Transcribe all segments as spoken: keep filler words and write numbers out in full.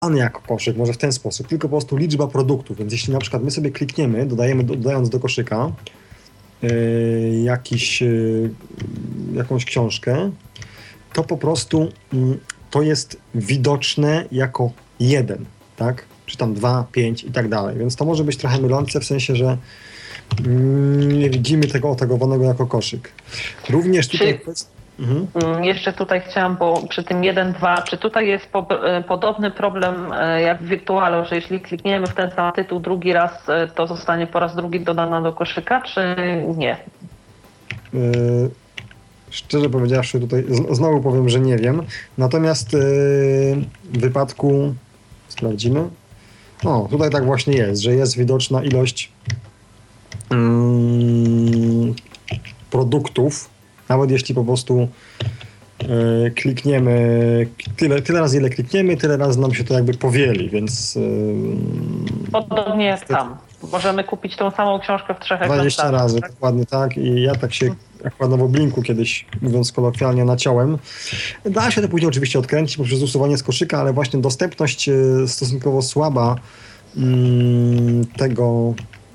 jako koszyk, może w ten sposób, tylko po prostu liczba produktów. Więc jeśli na przykład my sobie klikniemy, dodajemy, dodając do koszyka yy, jakiś, yy, jakąś książkę, to po prostu yy, to jest widoczne jako jeden, tak? Czy tam dwa, pięć i tak dalej. Więc to może być trochę mylące w sensie, że yy, nie widzimy tego otagowanego jako koszyk. Również tutaj... Czy... Mhm. Jeszcze tutaj chciałam, bo przy tym jeden, dwa, czy tutaj jest po, podobny problem jak w Wirtualu, że jeśli klikniemy w ten sam tytuł drugi raz, to zostanie po raz drugi dodana do koszyka, czy nie? Yy, szczerze powiedziawszy, tutaj z, znowu powiem, że nie wiem. Natomiast yy, w wypadku, sprawdzimy, o, tutaj tak właśnie jest, że jest widoczna ilość yy, produktów, nawet jeśli po prostu yy, klikniemy tyle, tyle razy, ile klikniemy, tyle razy nam się to jakby powieli, więc... Yy, Podobnie jak tam. Możemy kupić tą samą książkę w trzech dwadzieścia egzemplarzach. razy, Tak? dokładnie tak. I ja tak się akurat w Blinku kiedyś, mówiąc kolokwialnie, naciąłem. Da się to później oczywiście odkręcić poprzez usuwanie z koszyka, ale właśnie dostępność yy, stosunkowo słaba yy, tego,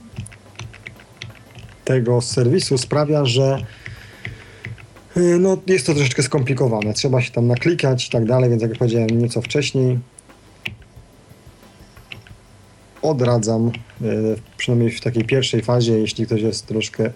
tego serwisu sprawia, że no, jest to troszeczkę skomplikowane. Trzeba się tam naklikać i tak dalej, więc jak powiedziałem nieco wcześniej, odradzam, przynajmniej w takiej pierwszej fazie, jeśli ktoś jest troszkę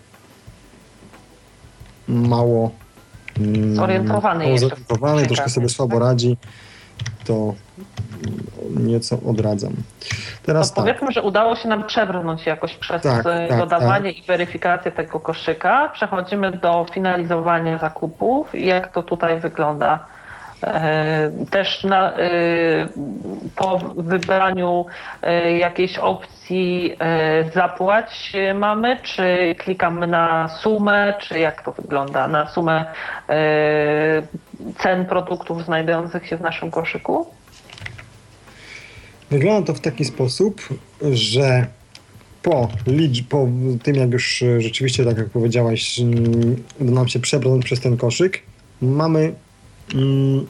mało zorientowany, mało jeszcze zorientowany troszkę sobie słabo radzi, to nieco odradzam. Teraz to powiedzmy, tak. że udało się nam przebrnąć jakoś przez Tak, tak, dodawanie tak. i weryfikację tego koszyka. Przechodzimy do finalizowania zakupów i jak to tutaj wygląda. Też na, po wybraniu jakiejś opcji zapłać mamy, czy klikamy na sumę, czy jak to wygląda? Na sumę cen produktów znajdujących się w naszym koszyku? Wygląda to w taki sposób, że po, licz, po tym, jak już rzeczywiście, tak jak powiedziałaś, uda nam się przebrnąć przez ten koszyk, mamy mm,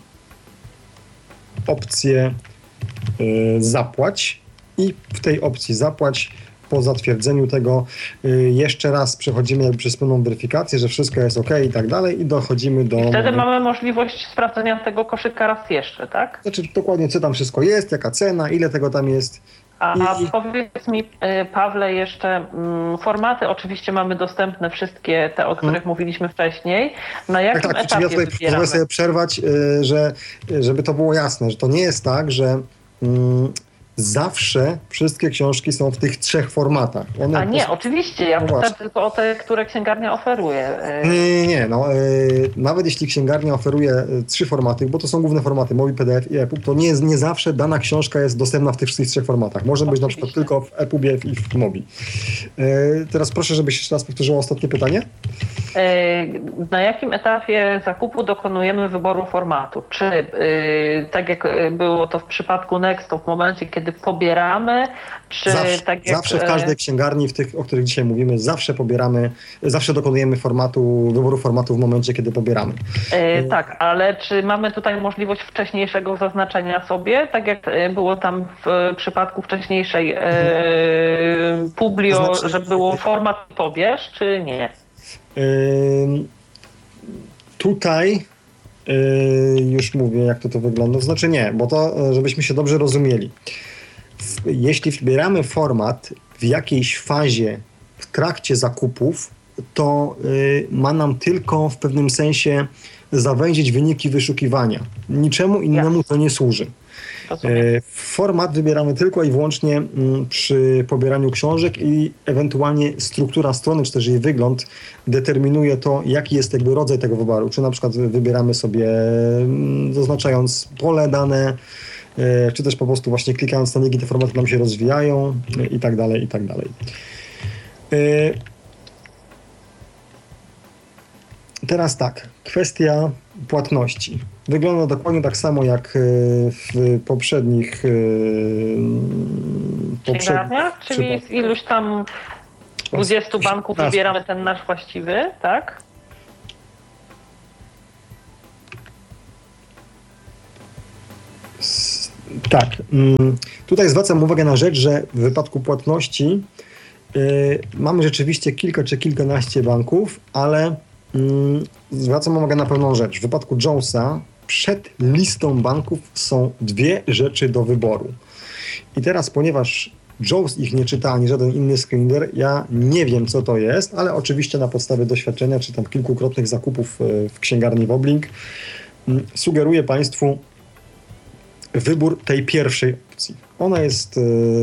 opcję y, zapłać i w tej opcji zapłać po zatwierdzeniu tego y, jeszcze raz przechodzimy jakby przez pełną weryfikację, że wszystko jest ok i tak dalej i dochodzimy do... I wtedy mamy możliwość sprawdzenia tego koszyka raz jeszcze, tak? Znaczy dokładnie co tam wszystko jest, jaka cena, ile tego tam jest. A I... powiedz mi, Pawle, jeszcze formaty oczywiście mamy dostępne, wszystkie te, o których hmm. mówiliśmy wcześniej. Na jakim tak, tak, etapie ja tutaj wybieramy? Pozwolę sobie przerwać, że, żeby to było jasne, że to nie jest tak, że mm, zawsze wszystkie książki są w tych trzech formatach. One A nie, po... oczywiście, ja no pytam tylko o te, które księgarnia oferuje. Nie, nie, nie. No, yy, nawet jeśli księgarnia oferuje y, trzy formaty, bo to są główne formaty, MOBI, P D F i EPUB, to nie, jest, nie zawsze dana książka jest dostępna w tych wszystkich trzech formatach. Może być na przykład tylko w EPUBie i w MOBI. Yy, teraz proszę, żebyś jeszcze raz powtórzyła ostatnie pytanie. Yy, na jakim etapie zakupu dokonujemy wyboru formatu? Czy yy, tak jak było to w przypadku Nexto, w momencie, kiedy pobieramy, czy zawsze, tak jak... Zawsze w każdej księgarni, w tych, o których dzisiaj mówimy, zawsze pobieramy, zawsze dokonujemy formatu, wyboru formatu w momencie, kiedy pobieramy. Yy, tak, ale czy mamy tutaj możliwość wcześniejszego zaznaczenia sobie, tak jak było tam w przypadku wcześniejszej yy, Publio, to znaczy, że było format pobierz, czy nie? Yy, tutaj yy, już mówię, jak to to wygląda. To znaczy nie, bo to, żebyśmy się dobrze rozumieli. Jeśli wybieramy format w jakiejś fazie w trakcie zakupów, to y, ma nam tylko w pewnym sensie zawęzić wyniki wyszukiwania. Niczemu innemu to nie służy. Y, format wybieramy tylko i wyłącznie y, przy pobieraniu książek i ewentualnie struktura strony, czy też jej wygląd determinuje to, jaki jest jakby rodzaj tego wyboru. Czy na przykład wybieramy sobie y, zaznaczając pole dane, czy też po prostu właśnie klikając na niki te formaty nam się rozwijają i tak dalej, i tak dalej. Teraz tak, kwestia płatności. Wygląda dokładnie tak samo jak w poprzednich księgarniach, czyli z iluś tam dwudziestu banków wybieramy ten nasz właściwy, tak? Tak. Tutaj zwracam uwagę na rzecz, że w wypadku płatności yy, mamy rzeczywiście kilka czy kilkanaście banków, ale yy, zwracam uwagę na pewną rzecz. W wypadku Jonesa przed listą banków są dwie rzeczy do wyboru. I teraz, ponieważ Jones ich nie czyta, ani żaden inny screener, ja nie wiem, co to jest, ale oczywiście na podstawie doświadczenia, czy tam kilkukrotnych zakupów w księgarni Woblink, sugeruję Państwu wybór tej pierwszej opcji. Ona jest,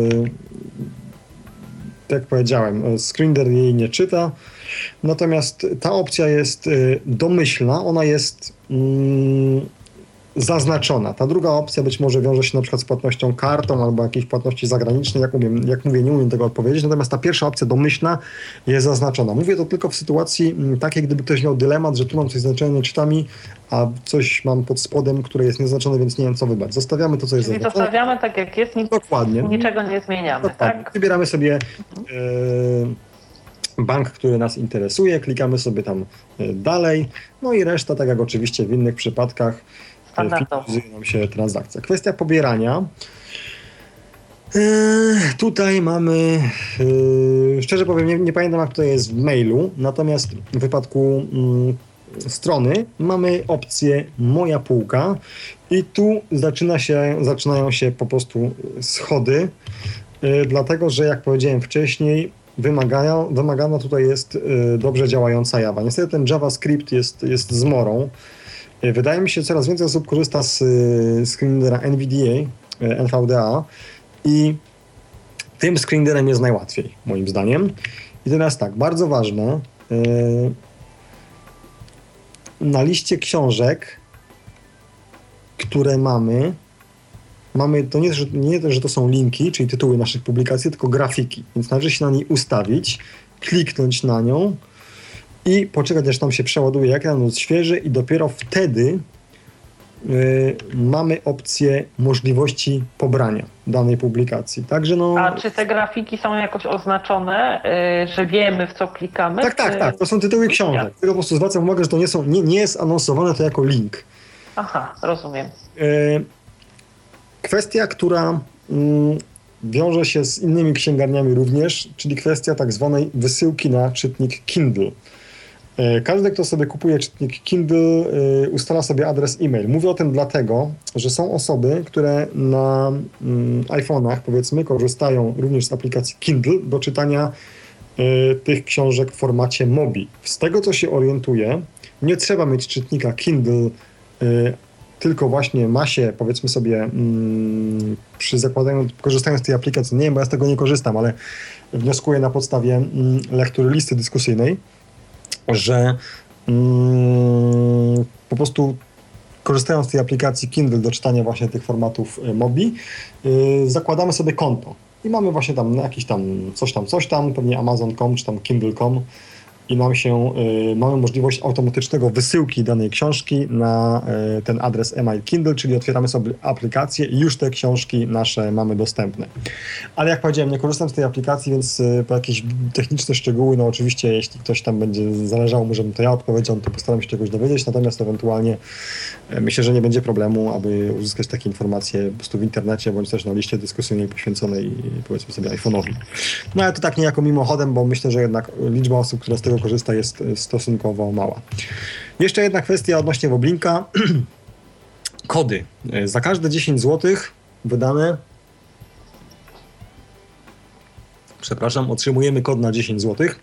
tak jak powiedziałem, screener jej nie czyta, natomiast ta opcja jest domyślna, ona jest zaznaczona. Ta druga opcja być może wiąże się na przykład z płatnością kartą albo jakiejś płatności zagranicznej, jak, umiem, jak mówię, nie umiem tego odpowiedzieć, natomiast ta pierwsza opcja domyślna jest zaznaczona. Mówię to tylko w sytuacji takiej, gdyby ktoś miał dylemat, że tu mam coś znaczone, nie czyta mi, a coś mam pod spodem, które jest nieznaczone, więc nie wiem, co wybrać. Zostawiamy to, co jest Czyli zaznaczone. zostawiamy tak, jak jest, nic, Dokładnie. niczego nie zmieniamy, Dokładnie. tak? Wybieramy sobie e, bank, który nas interesuje, klikamy sobie tam e, dalej, no i reszta, tak jak oczywiście w innych przypadkach, finalizuje nam się transakcja. Kwestia pobierania. Yy, tutaj mamy, yy, szczerze powiem, nie, nie pamiętam, jak to jest w mailu, natomiast w wypadku yy, strony mamy opcję Moja półka i tu zaczyna się, zaczynają się po prostu schody, yy, dlatego, że jak powiedziałem wcześniej, wymagają, wymagana tutaj jest yy, dobrze działająca Java. Niestety ten JavaScript jest, jest zmorą. Wydaje mi się, że coraz więcej osób korzysta z screenera N V D A, N V D A i tym screenerem jest najłatwiej, moim zdaniem. I teraz tak, bardzo ważne, na liście książek, które mamy, mamy to nie, że, nie, że to są linki, czyli tytuły naszych publikacji, tylko grafiki, więc należy się na niej ustawić, kliknąć na nią i poczekać, aż tam się przeładuje ekran, odświeży i dopiero wtedy y, mamy opcję możliwości pobrania danej publikacji. Także no... A czy te grafiki są jakoś oznaczone, y, że wiemy, w co klikamy? Tak, tak, czy... tak. To są tytuły książek. Ja. Tylko po prostu zwracam uwagę, że to nie, są, nie, nie jest anonsowane to jako link. Aha, rozumiem. Y, kwestia, która y, wiąże się z innymi księgarniami również, czyli kwestia tak zwanej wysyłki na czytnik Kindle. Każdy, kto sobie kupuje czytnik Kindle, ustala sobie adres e-mail. Mówię o tym dlatego, że są osoby, które na mm, iPhone'ach, powiedzmy, korzystają również z aplikacji Kindle do czytania y, tych książek w formacie Mobi. Z tego, co się orientuję, nie trzeba mieć czytnika Kindle, y, tylko właśnie ma się, powiedzmy sobie, mm, przy zakładaniu, korzystając z tej aplikacji, nie wiem, bo ja z tego nie korzystam, ale wnioskuję na podstawie mm, lektury listy dyskusyjnej, że mm, po prostu korzystając z tej aplikacji Kindle do czytania właśnie tych formatów y, Mobi, y, zakładamy sobie konto i mamy właśnie tam jakiś tam coś tam, coś tam, pewnie amazon kropka com czy tam kindle kropka com i nam się, y, mamy możliwość automatycznego wysyłki danej książki na y, ten adres e-mail Kindle, czyli otwieramy sobie aplikację i już te książki nasze mamy dostępne. Ale jak powiedziałem, nie korzystam z tej aplikacji, więc y, po jakieś techniczne szczegóły, no oczywiście, jeśli ktoś tam będzie zależało mu, żebym to ja odpowiedział, to postaram się czegoś dowiedzieć, natomiast ewentualnie y, myślę, że nie będzie problemu, aby uzyskać takie informacje po prostu w internecie, bądź też na liście dyskusyjnej poświęconej, powiedzmy sobie, iPhone'owi. No ale to tak niejako mimochodem, bo myślę, że jednak liczba osób, która z tego korzysta, jest stosunkowo mała. Jeszcze jedna kwestia odnośnie Woblinka. Kody. Za każde dziesięć złotych wydane, przepraszam, otrzymujemy kod na dziesięć złotych.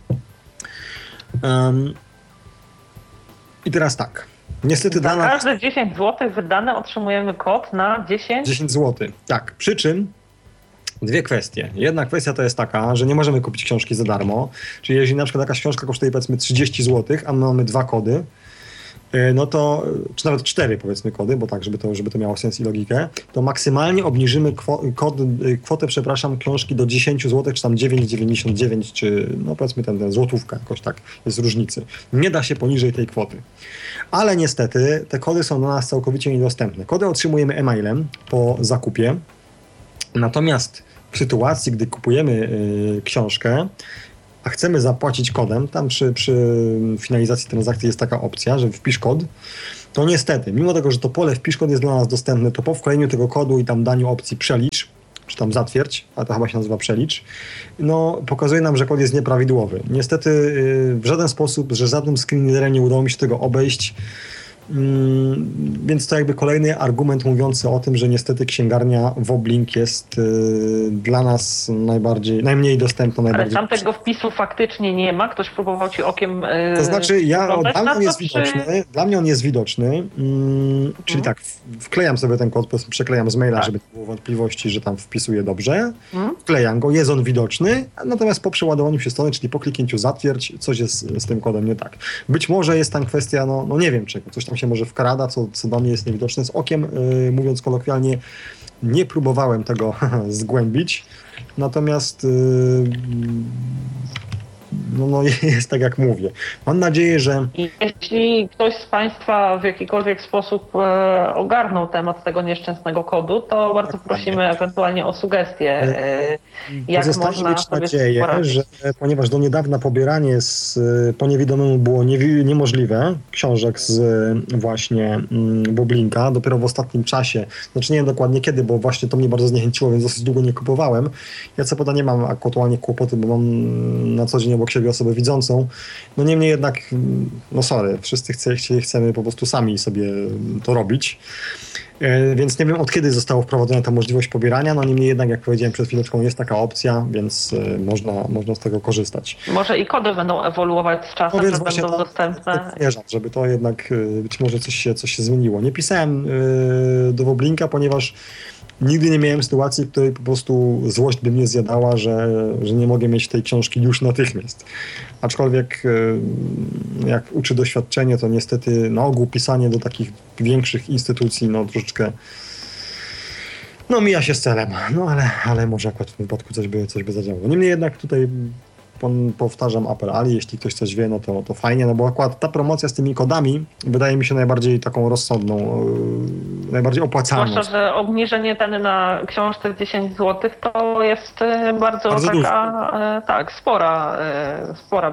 Um, I teraz tak. Niestety Za dana... każde dziesięć złotych wydane otrzymujemy kod na dziesięć... dziesięć złotych. Tak. Przy czym dwie kwestie. Jedna kwestia to jest taka, że nie możemy kupić książki za darmo. Czyli jeżeli na przykład jakaś książka kosztuje powiedzmy trzydzieści złotych, a my mamy dwa kody, no to, czy nawet cztery powiedzmy kody, bo tak, żeby to, żeby to miało sens i logikę, to maksymalnie obniżymy kwo, kod, kwotę, przepraszam, książki do dziesięć złotych, czy tam dziewięć dziewięćdziesiąt dziewięć, czy no powiedzmy ten, ten złotówka, jakoś tak, jest różnicy. Nie da się poniżej tej kwoty. Ale niestety te kody są dla nas całkowicie niedostępne. Kody otrzymujemy e-mailem po zakupie, natomiast w sytuacji, gdy kupujemy y, książkę, a chcemy zapłacić kodem, tam przy, przy finalizacji transakcji jest taka opcja, że wpisz kod to niestety, mimo tego, że to pole wpisz kod jest dla nas dostępne, to po wklejeniu tego kodu i tam daniu opcji przelicz, czy tam zatwierdź, a to chyba się nazywa przelicz, no pokazuje nam, że kod jest nieprawidłowy. Niestety yy, w żaden sposób, że żadnym screenreaderem nie udało mi się tego obejść. Mm, więc to jakby kolejny argument mówiący o tym, że niestety księgarnia Woblink jest y, dla nas najbardziej, najmniej dostępna. Ale najbardziej tam tego wpisu faktycznie nie ma? Ktoś próbował ci okiem y, To znaczy, ja, dla, mnie on jest czy... widoczny, dla mnie on jest widoczny, mm, czyli tak, wklejam sobie ten kod, przeklejam z maila, tak, żeby nie było wątpliwości, że tam wpisuję dobrze, hmm? wklejam go, jest on widoczny, natomiast po przeładowaniu się strony, czyli po kliknięciu zatwierdź, coś jest z tym kodem nie tak. Być może jest tam kwestia, no, no nie wiem czego, coś tam się może wkrada, co, co dla mnie jest niewidoczne. Z okiem, yy, mówiąc kolokwialnie, nie próbowałem tego zgłębić, natomiast yy, no, no jest tak jak mówię. Mam nadzieję, że... I jeśli ktoś z Państwa w jakikolwiek sposób e, ogarnął temat tego nieszczęsnego kodu, to bardzo prosimy ewentualnie o sugestie, e, jak można mieć sobie nadzieję, poradzić. że ponieważ do niedawna pobieranie z, po niewidomemu było nie, niemożliwe, książek z właśnie mm, Woblinka, dopiero w ostatnim czasie, znaczy nie wiem dokładnie kiedy, bo właśnie to mnie bardzo zniechęciło, więc dosyć długo nie kupowałem. Ja co poda nie mam aktualnie kłopoty, bo mam na co dzień obok siebie osobę widzącą. No niemniej jednak, no sorry, wszyscy chce, chcemy po prostu sami sobie to robić. E, więc nie wiem, od kiedy została wprowadzona ta możliwość pobierania, no niemniej jednak, jak powiedziałem przed chwileczką, jest taka opcja, więc e, można, można z tego korzystać. Może i kody będą ewoluować z czasem, no że będą to, dostępne. Wierzę, żeby to jednak e, być może coś się, coś się zmieniło. Nie pisałem e, do Woblinka, ponieważ nigdy nie miałem sytuacji, w której po prostu złość by mnie zjadała, że, że nie mogę mieć tej książki już natychmiast. Aczkolwiek jak uczy doświadczenie, to niestety na ogół pisanie do takich większych instytucji, no troszeczkę no mija się z celem. No ale, ale może akurat w tym wypadku coś by, coś by zadziałało. Niemniej jednak tutaj powtarzam apel Ali, jeśli ktoś coś wie, no to, to fajnie, no bo akurat ta promocja z tymi kodami wydaje mi się najbardziej taką rozsądną, yy, najbardziej opłacalną. Zwłaszcza, że obniżenie ceny na książce dziesięć złotych to jest bardzo, bardzo taka, e, tak, spora, e, spora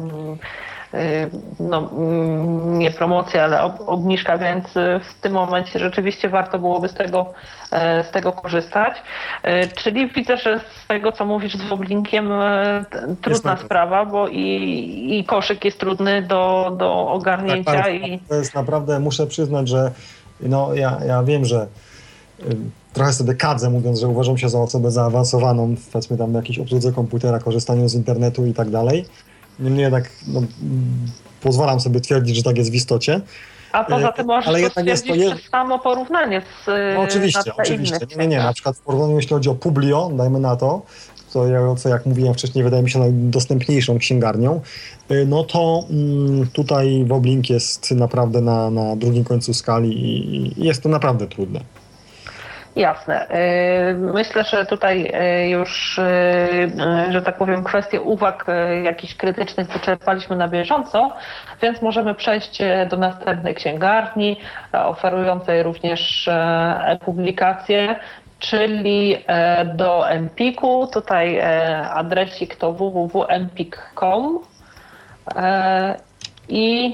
e, no, nie promocja, ale ob, obniżka, więc w tym momencie rzeczywiście warto byłoby z tego, e, z tego korzystać. E, czyli widzę, że z tego, co mówisz z Woblinkiem, e, trudna sprawa, bo i, i koszyk jest trudny do, do ogarnięcia. Tak, i... To jest naprawdę, muszę przyznać, że no, ja, ja wiem, że y, trochę sobie kadzę, mówiąc, że uważam się za osobę zaawansowaną, powiedzmy tam w jakiejś obsłudze komputera, korzystaniu z internetu i tak dalej. Niemniej jednak no, pozwalam sobie twierdzić, że tak jest w istocie. A poza tym możesz ale to jednak jest to je... przez samo porównanie z no, oczywiście, oczywiście. Nie, nie, nie. Na przykład w porównaniu, jeśli chodzi o Publio, dajmy na to, co, co jak mówiłem wcześniej, wydaje mi się najdostępniejszą księgarnią, no to mm, tutaj Woblink jest naprawdę na, na drugim końcu skali i, i jest to naprawdę trudne. Jasne. Myślę, że tutaj już, że tak powiem, kwestie uwag jakichś krytycznych wyczerpaliśmy na bieżąco, więc możemy przejść do następnej księgarni, oferującej również e-publikacje, czyli do Empiku. Tutaj adresik to w w w kropka empik kropka com i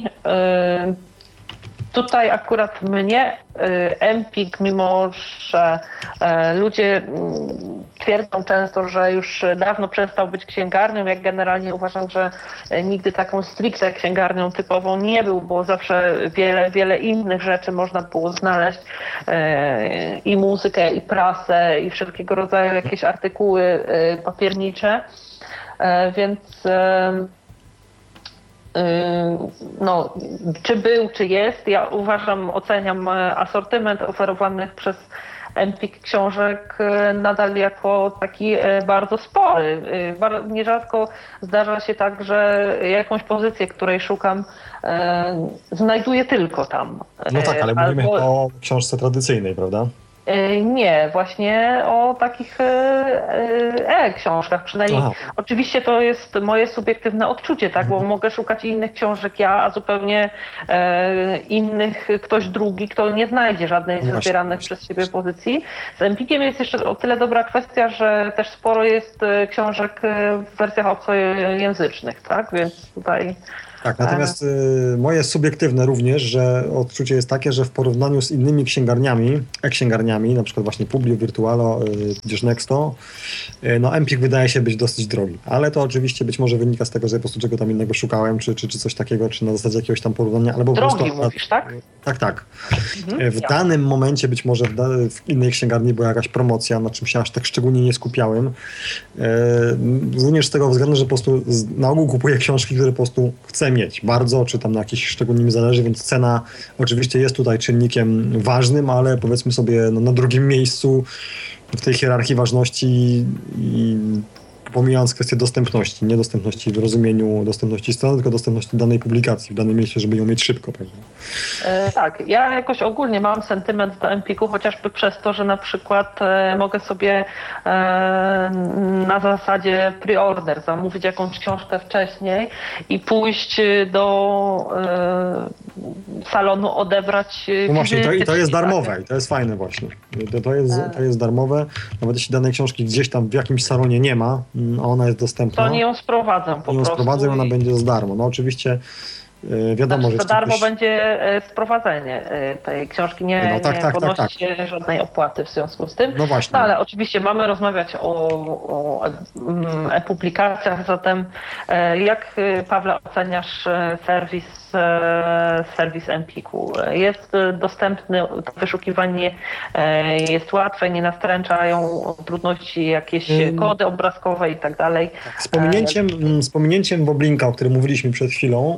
tutaj akurat mnie Empik, mimo że ludzie twierdzą często, że już dawno przestał być księgarnią, jak generalnie uważam, że nigdy taką stricte księgarnią typową nie był, bo zawsze wiele, wiele innych rzeczy można było znaleźć, i muzykę, i prasę, i wszelkiego rodzaju jakieś artykuły papiernicze, więc no, czy był, czy jest, ja uważam, oceniam asortyment oferowanych przez Empik książek nadal jako taki bardzo spory. Nierzadko zdarza się tak, że jakąś pozycję, której szukam, znajduję tylko tam. No tak, ale Albo... mówimy o książce tradycyjnej, prawda? Nie, właśnie o takich e-książkach, przynajmniej. Aha. Oczywiście to jest moje subiektywne odczucie, tak, bo mogę szukać innych książek ja, a zupełnie e, innych ktoś drugi, kto nie znajdzie żadnej z wybieranych przez siebie pozycji. Z Empikiem jest jeszcze o tyle dobra kwestia, że też sporo jest książek w wersjach obcojęzycznych, tak, więc tutaj Tak, natomiast y, moje subiektywne również, że odczucie jest takie, że w porównaniu z innymi księgarniami, e-księgarniami, na przykład właśnie Publio, Virtualo, y, tudzież Nexto, y, no Empik wydaje się być dosyć drogi. Ale to oczywiście być może wynika z tego, że po prostu czego tam innego szukałem, czy, czy, czy coś takiego, czy na zasadzie jakiegoś tam porównania, albo po Drogi prostu... mówisz, tak? Tak, tak. Mhm, W danym momencie być może w, da, w innej księgarni była jakaś promocja, na czym się aż tak szczególnie nie skupiałem. E, również z tego względu, że po prostu z, na ogół kupuję książki, które po prostu chcę mieć bardzo, czy tam na jakiś szczególnie mi zależy, więc cena oczywiście jest tutaj czynnikiem ważnym, ale powiedzmy sobie no, na drugim miejscu w tej hierarchii ważności i pomijając kwestię dostępności, nie dostępności w rozumieniu dostępności strony, tylko dostępności danej publikacji w danym miejscu, żeby ją mieć szybko, prawda? E, tak, ja jakoś ogólnie mam sentyment do Empiku, chociażby przez to, że na przykład e, mogę sobie e, na zasadzie pre-order zamówić jakąś książkę wcześniej i pójść do e, salonu, odebrać. No właśnie, to, i to jest darmowe, tak? i to jest fajne właśnie. To, to, jest, to jest darmowe, nawet jeśli danej książki gdzieś tam w jakimś salonie nie ma, a ona jest dostępna. To nie ją sprowadzę po nie ją prostu. sprowadzę, ona będzie za darmo. No oczywiście yy, wiadomo, znaczy, że... za darmo ktoś... będzie sprowadzenie tej książki, nie, no, tak, nie tak, podnosi tak, tak. się żadnej opłaty w związku z tym. No właśnie. No ale oczywiście mamy rozmawiać o, o e-publikacjach, zatem jak, Pawle, oceniasz serwis serwis Empiku? Jest dostępny, to wyszukiwanie jest łatwe, nie nastręczają trudności jakieś kody obrazkowe i tak dalej. Z pominięciem, z pominięciem Woblinka, o którym mówiliśmy przed chwilą,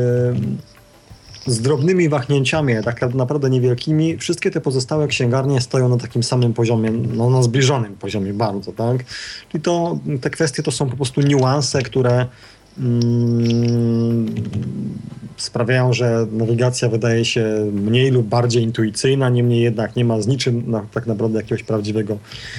z drobnymi wahnięciami, tak naprawdę niewielkimi, wszystkie te pozostałe księgarnie stoją na takim samym poziomie, no na zbliżonym poziomie bardzo, tak? I to, te kwestie to są po prostu niuanse, które mm, sprawiają, że nawigacja wydaje się mniej lub bardziej intuicyjna, niemniej jednak nie ma z niczym na, tak naprawdę jakiegoś prawdziwego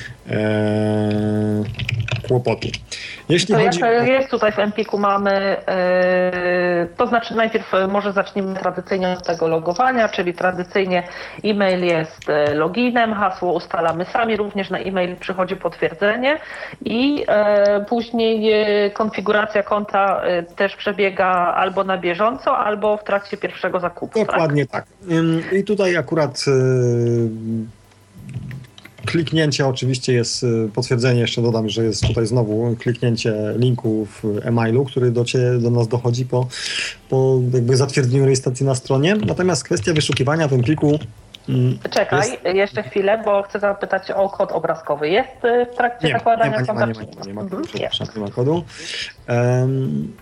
e, kłopotu. Jeśli to chodzi jak o... jest tutaj w Empiku mamy, yy, to znaczy najpierw może zacznijmy tradycyjnie od tego logowania, czyli tradycyjnie e-mail jest loginem, hasło ustalamy sami, również na e-mail przychodzi potwierdzenie i yy, później yy, konfiguracja konta yy, też przebiega albo na bieżąco, albo w trakcie pierwszego zakupu. Dokładnie tak. tak. I tutaj akurat yy, kliknięcie oczywiście jest, potwierdzenie jeszcze dodam, że jest tutaj znowu kliknięcie linku w e-mailu, który do, ciebie, do nas dochodzi po, po jakby zatwierdzeniu rejestracji na stronie. Natomiast kwestia wyszukiwania w Empiku... Czekaj, jest... jeszcze chwilę, bo chcę zapytać o kod obrazkowy. Jest w trakcie nie, zakładania nie ma, nie konta? ma, nie ma, nie ma, nie ma, mhm, nie ma, nie ma kodu. Um,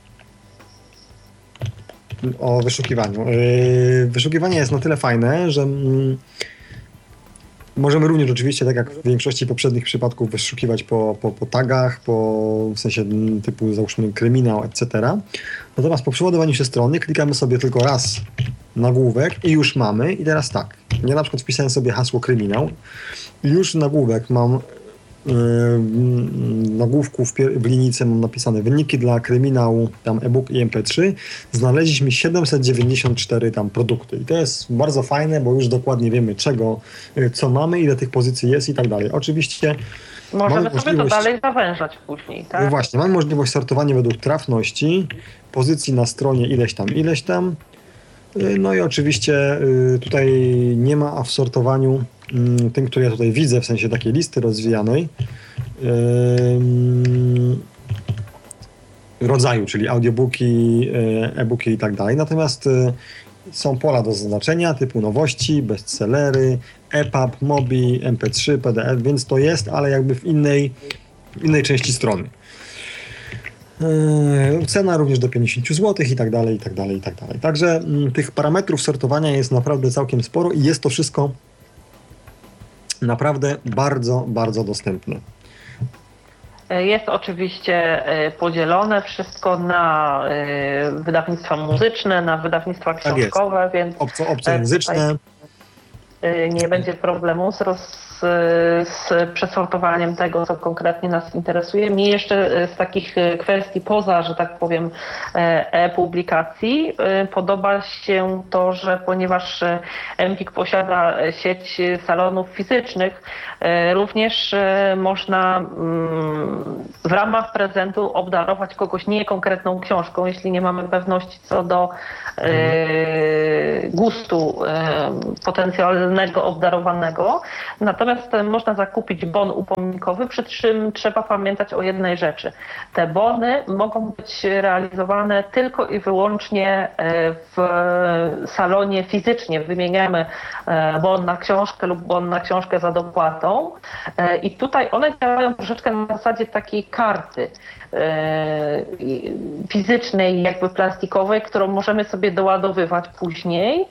o wyszukiwaniu. Yy, wyszukiwanie jest na tyle fajne, że... Mm, możemy również oczywiście, tak jak w większości poprzednich przypadków, wyszukiwać po, po, po tagach, po, w sensie typu załóżmy kryminał, et cetera. Natomiast po przeładowaniu się strony klikamy sobie tylko raz nagłówek i już mamy. I teraz tak, ja na przykład wpisałem sobie hasło kryminał i już nagłówek mam, yy, nagłówku w, w linijce mam napisane wyniki dla kryminału, tam e-book i em pe trzy. Znaleźliśmy siedemset dziewięćdziesiąt cztery tam produkty i to jest bardzo fajne, bo już dokładnie wiemy czego, co mamy, ile tych pozycji jest i tak dalej. Oczywiście możemy sobie możliwość... to dalej zawężać później, tak? No właśnie, mamy możliwość sortowania według trafności, pozycji na stronie ileś tam, ileś tam. No i oczywiście tutaj nie ma w sortowaniu tym, który ja tutaj widzę, w sensie takiej listy rozwijanej, rodzaju, czyli audiobooki, e-booki i tak dalej. Natomiast są pola do zaznaczenia typu nowości, bestsellery, e pub, mobi, em pe trzy, pe de ef, więc to jest, ale jakby w innej, w innej części strony. Cena również do pięćdziesiąt złotych i tak dalej, i tak dalej, i tak dalej. Także m, tych parametrów sortowania jest naprawdę całkiem sporo i jest to wszystko naprawdę bardzo, bardzo dostępne. Jest oczywiście podzielone wszystko na wydawnictwa muzyczne, na wydawnictwa książkowe, tak więc Obco, obcojęzyczne. nie będzie problemu z roz z przesortowaniem tego, co konkretnie nas interesuje. Mi jeszcze z takich kwestii poza, że tak powiem, e-publikacji podoba się to, że ponieważ Empik posiada sieć salonów fizycznych, również można w ramach prezentu obdarować kogoś nie konkretną książką, jeśli nie mamy pewności co do gustu potencjalnego obdarowanego. Natomiast można zakupić bon upominkowy, przy czym trzeba pamiętać o jednej rzeczy. Te bony mogą być realizowane tylko i wyłącznie w salonie fizycznie. Wymieniamy bon na książkę lub bon na książkę za dopłatą i tutaj one działają troszeczkę na zasadzie takiej karty fizycznej, jakby plastikowej, którą możemy sobie doładowywać później.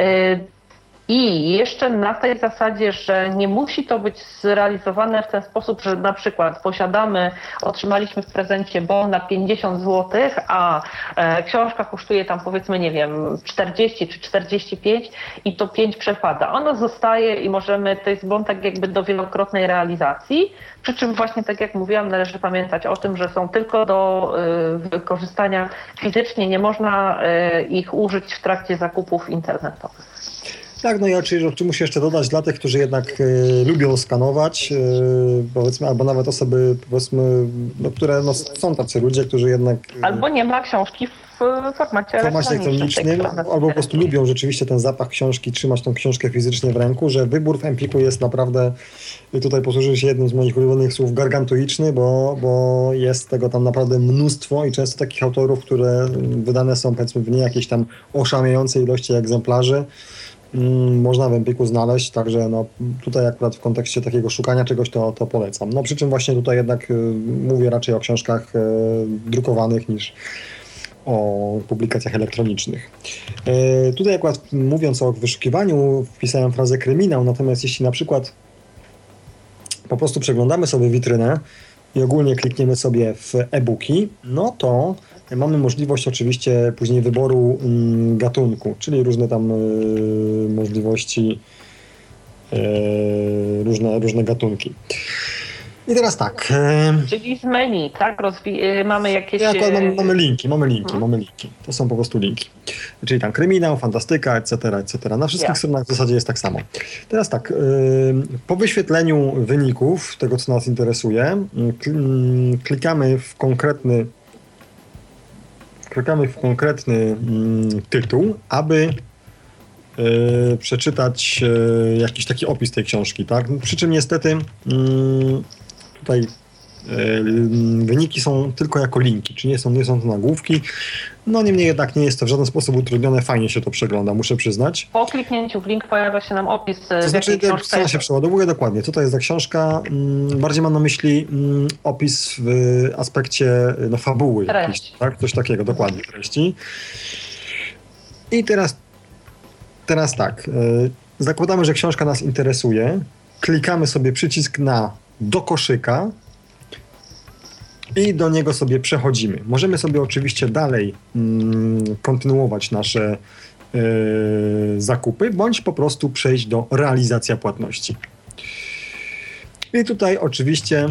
I jeszcze na tej zasadzie, że nie musi to być zrealizowane w ten sposób, że na przykład posiadamy, otrzymaliśmy w prezencie bon na pięćdziesiąt złotych, a e, książka kosztuje tam powiedzmy, nie wiem, czterdzieści czy czterdzieści pięć i to pięć przepada. Ona zostaje i możemy, to jest bon tak jakby do wielokrotnej realizacji, przy czym właśnie tak jak mówiłam, należy pamiętać o tym, że są tylko do y, wykorzystania fizycznie, nie można y, ich użyć w trakcie zakupów internetowych. Tak, no i oczywiście muszę jeszcze dodać dla tych, którzy jednak y, lubią skanować, y, powiedzmy, albo nawet osoby, powiedzmy, no, które no, są tacy ludzie, którzy jednak... Y, albo nie ma książki w formacie, w formacie elektronicznym, albo po prostu lubią rzeczywiście ten zapach książki, trzymać tą książkę fizycznie w ręku, że wybór w Empiku jest naprawdę, tutaj posłuży się jednym z moich ulubionych słów, gargantuiczny, bo, bo jest tego tam naprawdę mnóstwo i często takich autorów, które wydane są, powiedzmy, w nie jakiejś tam oszałamiającej ilości egzemplarzy, można w Empiku znaleźć, także no, tutaj akurat w kontekście takiego szukania czegoś to, to polecam. No przy czym właśnie tutaj jednak y, mówię raczej o książkach y, drukowanych niż o publikacjach elektronicznych. Y, tutaj akurat mówiąc o wyszukiwaniu wpisałem frazę kryminał, natomiast jeśli na przykład po prostu przeglądamy sobie witrynę i ogólnie klikniemy sobie w e-booki, no to mamy możliwość oczywiście później wyboru mm, gatunku, czyli różne tam y, możliwości, y, różne, różne gatunki. I teraz tak. Y, Czyli z menu, tak? Rozwi- mamy jakieś... Ja mamy, mamy linki, mamy linki, hmm. mamy linki. To są po prostu linki. Czyli tam kryminał, fantastyka, et cetera, et cetera. Na wszystkich yeah. stronach w zasadzie jest tak samo. Teraz tak, y, po wyświetleniu wyników, tego co nas interesuje, y, klikamy w konkretny Klikamy w konkretny mm, tytuł, aby y, przeczytać y, jakiś taki opis tej książki, tak? Przy czym niestety y, tutaj y, wyniki są tylko jako linki, czyli nie są, nie są to nagłówki. No niemniej jednak nie jest to w żaden sposób utrudnione, fajnie się to przegląda, muszę przyznać. Po kliknięciu w link pojawia się nam opis. To znaczy, strona się przeładowuje dokładnie. Co to jest za książka? Bardziej mam na myśli opis w aspekcie no, fabuły. Jakiejś, tak? Coś takiego, dokładnie, treści. I teraz, teraz tak. Zakładamy, że książka nas interesuje. Klikamy sobie przycisk na do koszyka. I do niego sobie przechodzimy. Możemy sobie oczywiście dalej mm, kontynuować nasze y, zakupy, bądź po prostu przejść do realizacja płatności. I tutaj oczywiście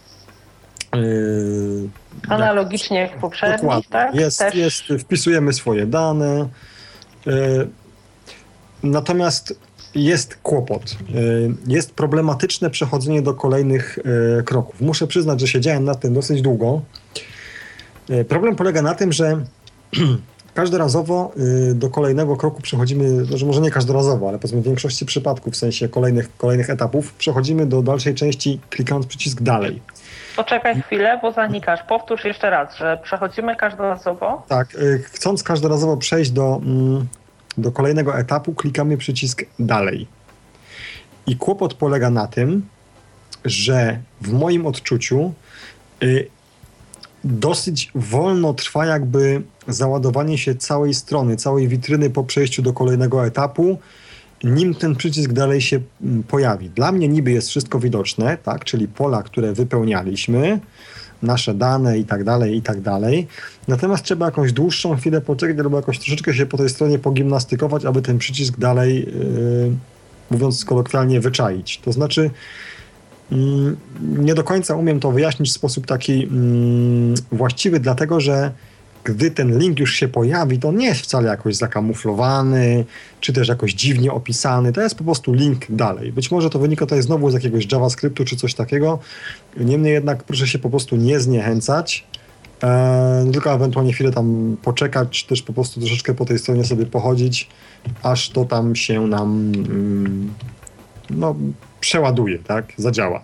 y, analogicznie jak w poprzednich, tak? Jest, Też... jest, wpisujemy swoje dane. Y, natomiast jest kłopot. Jest problematyczne przechodzenie do kolejnych kroków. Muszę przyznać, że siedziałem nad tym dosyć długo. Problem polega na tym, że każdorazowo do kolejnego kroku przechodzimy, że może nie każdorazowo, ale powiedzmy w większości przypadków, w sensie kolejnych, kolejnych etapów, przechodzimy do dalszej części klikając przycisk dalej. Poczekaj chwilę, bo zanikasz. Powtórz jeszcze raz, że przechodzimy każdorazowo? Tak, chcąc każdorazowo przejść do... do kolejnego etapu, klikamy przycisk dalej. I kłopot polega na tym, że w moim odczuciu y, dosyć wolno trwa jakby załadowanie się całej strony, całej witryny po przejściu do kolejnego etapu, nim ten przycisk dalej się pojawi. Dla mnie niby jest wszystko widoczne, tak, czyli pola, które wypełnialiśmy, nasze dane i tak dalej, i tak dalej. Natomiast trzeba jakąś dłuższą chwilę poczekać, albo jakoś troszeczkę się po tej stronie pogimnastykować, aby ten przycisk dalej, yy, mówiąc kolokwialnie, wyczaić. To znaczy mm, nie do końca umiem to wyjaśnić w sposób taki mm, właściwy, dlatego że gdy ten link już się pojawi, to nie jest wcale jakoś zakamuflowany, czy też jakoś dziwnie opisany. To jest po prostu link dalej. Być może to wynika tutaj znowu z jakiegoś JavaScriptu czy coś takiego. Niemniej jednak proszę się po prostu nie zniechęcać, e, tylko ewentualnie chwilę tam poczekać, czy też po prostu troszeczkę po tej stronie sobie pochodzić, aż to tam się nam mm, no, przeładuje, tak? Zadziała.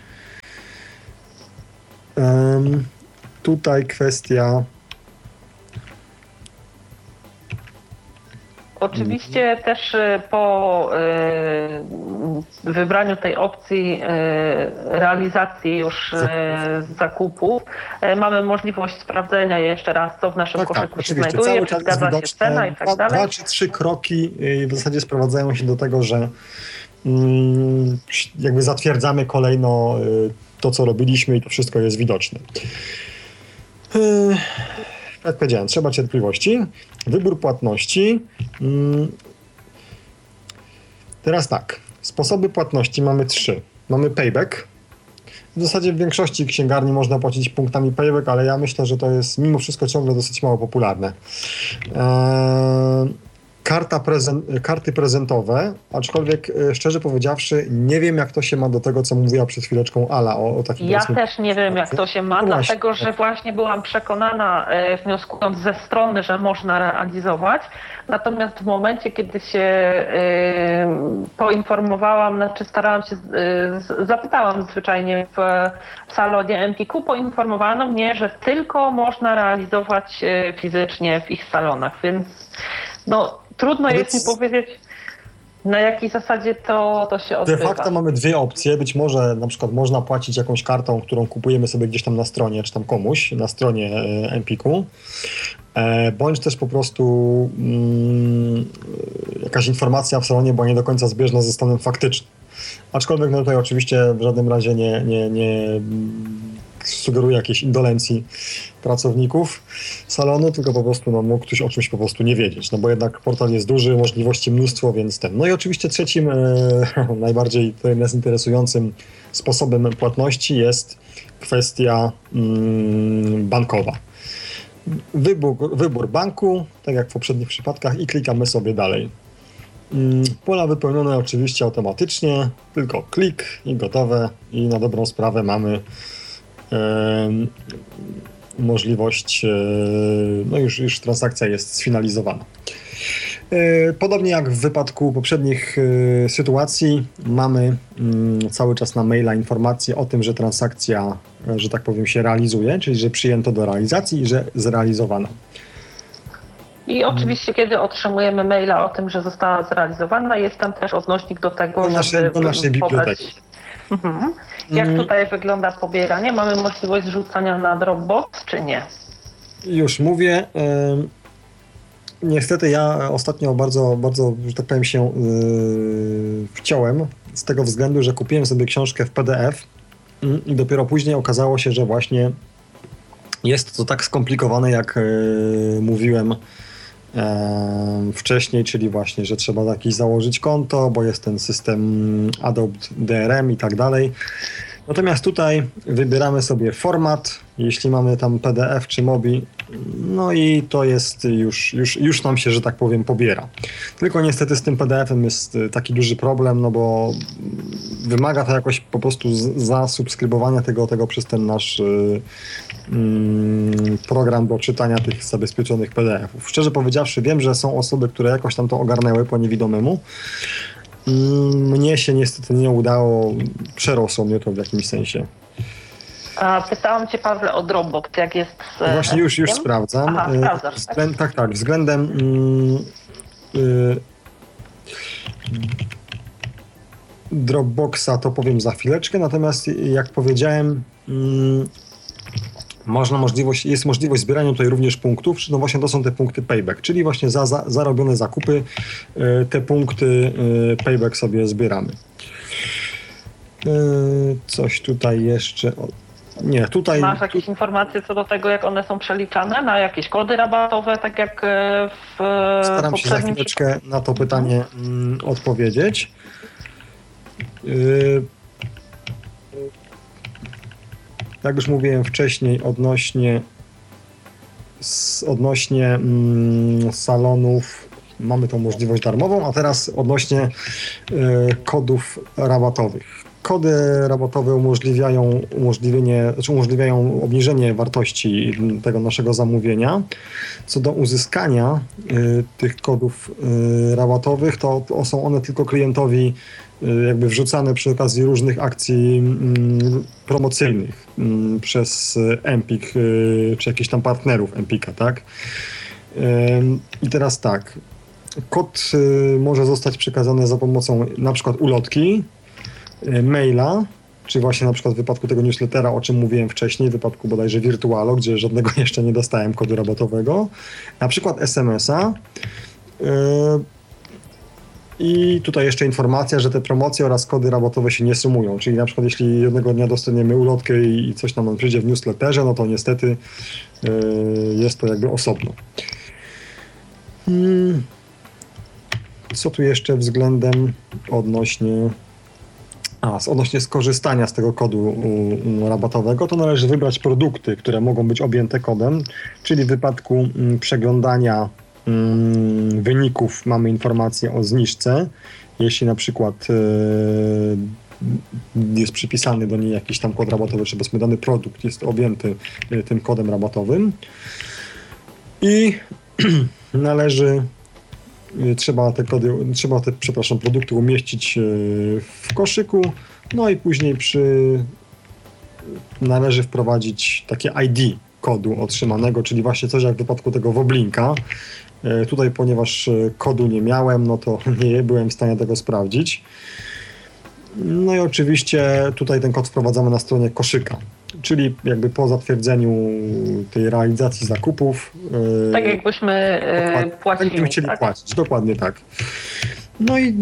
E, tutaj kwestia Oczywiście też po y, wybraniu tej opcji y, realizacji już y, zakupów y, mamy możliwość sprawdzenia jeszcze raz, co w naszym tak, koszyku tak, się oczywiście. znajduje, Cały czy czas zgadza się widoczne. cena i tak dwa, dalej. Dwa czy trzy kroki y, w zasadzie sprowadzają się do tego, że mm, jakby zatwierdzamy kolejno y, to, co robiliśmy i to wszystko jest widoczne. Y, Jak powiedziałem, trzeba cierpliwości. Wybór płatności. Teraz tak. Sposoby płatności mamy trzy. Mamy payback. W zasadzie w większości księgarni można płacić punktami payback, ale ja myślę, że to jest mimo wszystko ciągle dosyć mało popularne. Eee, karta prezent, karty prezentowe, aczkolwiek szczerze powiedziawszy nie wiem, jak to się ma do tego, co mówiła przed chwileczką Ala o, o takim... Ja też nie wiem, jak to się ma, no dlatego właśnie. że właśnie byłam przekonana, e, wnioskując ze strony, że można realizować, natomiast w momencie, kiedy się e, poinformowałam, znaczy starałam się, e, zapytałam zwyczajnie w, w salonie Empiku, poinformowano mnie, że tylko można realizować e, fizycznie w ich salonach, więc no trudno jest mi powiedzieć, na jakiej zasadzie to, to się odbywa. De facto mamy dwie opcje. Być może na przykład można płacić jakąś kartą, którą kupujemy sobie gdzieś tam na stronie, czy tam komuś na stronie Empiku, bądź też po prostu mm, jakaś informacja w salonie była nie do końca zbieżna ze stanem faktycznym. Aczkolwiek no tutaj oczywiście w żadnym razie nie, nie, nie sugeruję jakiejś indolencji pracowników salonu, tylko po prostu no, mógł ktoś o czymś po prostu nie wiedzieć, no bo jednak portal jest duży, możliwości mnóstwo, więc ten. No i oczywiście trzecim, e, najbardziej nas interesującym sposobem płatności jest kwestia mm, bankowa. Wybór, wybór banku, tak jak w poprzednich przypadkach, i klikamy sobie dalej. Pola wypełnione oczywiście automatycznie, tylko klik i gotowe, i na dobrą sprawę mamy e, możliwość, e, no już, już transakcja jest sfinalizowana. E, podobnie jak w wypadku poprzednich e, sytuacji, mamy mm, cały czas na maila informację o tym, że transakcja, e, że tak powiem, się realizuje, czyli że przyjęto do realizacji i że zrealizowano. I oczywiście, kiedy otrzymujemy maila o tym, że została zrealizowana, jest tam też odnośnik do tego, do naszej, żeby do naszej biblioteki. Mhm. Jak tutaj wygląda pobieranie? Mamy możliwość zrzucania na Dropbox, czy nie? Już mówię. Yy, niestety ja ostatnio bardzo, bardzo, że tak powiem, się yy, wciąłem z tego względu, że kupiłem sobie książkę w P D F yy, i dopiero później okazało się, że właśnie jest to tak skomplikowane, jak yy, mówiłem wcześniej, czyli właśnie, że trzeba jakiś założyć konto, bo jest ten system Adobe D R M i tak dalej. Natomiast tutaj wybieramy sobie format, jeśli mamy tam P D F czy Mobi, no i to jest już, już, już nam się, że tak powiem, pobiera. Tylko niestety z tym P D F-em jest taki duży problem, no bo wymaga to jakoś po prostu zasubskrybowania tego, tego przez ten nasz y, y, program do czytania tych zabezpieczonych P D F-ów. Szczerze powiedziawszy, wiem, że są osoby, które jakoś tam to ogarnęły po niewidomemu. Mnie się niestety nie udało, przerosło mnie to w jakimś sensie. A pytałam Cię, Pawle, o Dropbox, jak jest z Właśnie już, już sprawdzam. Aha, sprawdzasz, Względ, tak? tak, tak, względem mm, y, Dropboxa to powiem za chwileczkę, natomiast jak powiedziałem, mm, można możliwość, jest możliwość zbierania tutaj również punktów, no właśnie to są te punkty payback, czyli właśnie za, za zarobione zakupy y, te punkty y, payback sobie zbieramy. Y, coś tutaj jeszcze... O, nie, tutaj... Masz jakieś tu... informacje co do tego, jak one są przeliczane? Na jakieś kody rabatowe, tak jak w Staram się za chwileczkę na to pytanie mm, odpowiedzieć. Jak już mówiłem wcześniej odnośnie odnośnie mm, salonów mamy tą możliwość darmową, a teraz odnośnie y, kodów rabatowych. Kody rabatowe umożliwiają umożliwienie, znaczy umożliwiają obniżenie wartości tego naszego zamówienia. Co do uzyskania y, tych kodów y, rabatowych, to, to są one tylko klientowi y, jakby wrzucane przy okazji różnych akcji y, promocyjnych y, przez Empik, y, czy jakichś tam partnerów Empika, tak? Y, I teraz tak, kod y, może zostać przekazany za pomocą na przykład ulotki, maila, czy właśnie na przykład w wypadku tego newslettera, o czym mówiłem wcześniej, w wypadku bodajże Virtualo, gdzie żadnego jeszcze nie dostałem kodu rabatowego, na przykład es em es a yy, i tutaj jeszcze informacja, że te promocje oraz kody rabatowe się nie sumują, czyli na przykład jeśli jednego dnia dostaniemy ulotkę i coś nam przyjdzie w newsletterze, no to niestety yy, jest to jakby osobno. Yy. Co tu jeszcze względem odnośnie A, odnośnie skorzystania z tego kodu rabatowego, to należy wybrać produkty, które mogą być objęte kodem, czyli w wypadku przeglądania wyników mamy informację o zniżce. Jeśli na przykład jest przypisany do niej jakiś tam kod rabatowy, czy powiedzmy dany produkt jest objęty tym kodem rabatowym. I należy Trzeba te kody, trzeba te, przepraszam, produkty umieścić w koszyku, no i później przy należy wprowadzić takie I D kodu otrzymanego, czyli właśnie coś jak w wypadku tego Woblinka. Tutaj, ponieważ kodu nie miałem, no to nie byłem w stanie tego sprawdzić. No i oczywiście tutaj ten kod wprowadzamy na stronie koszyka, czyli jakby po zatwierdzeniu tej realizacji zakupów. Tak jakbyśmy yy, płacili. Będziemy chcieli tak? płacić, dokładnie tak. No i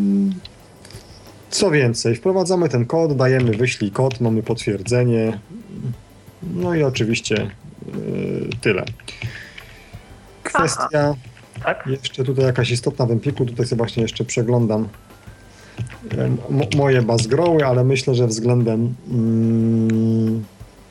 co więcej, wprowadzamy ten kod, dajemy wyślij kod, mamy potwierdzenie. No i oczywiście yy, tyle. Kwestia, tak? Jeszcze tutaj jakaś istotna w Empiku, tutaj sobie właśnie jeszcze przeglądam M- moje bazgroły, ale myślę, że względem mm,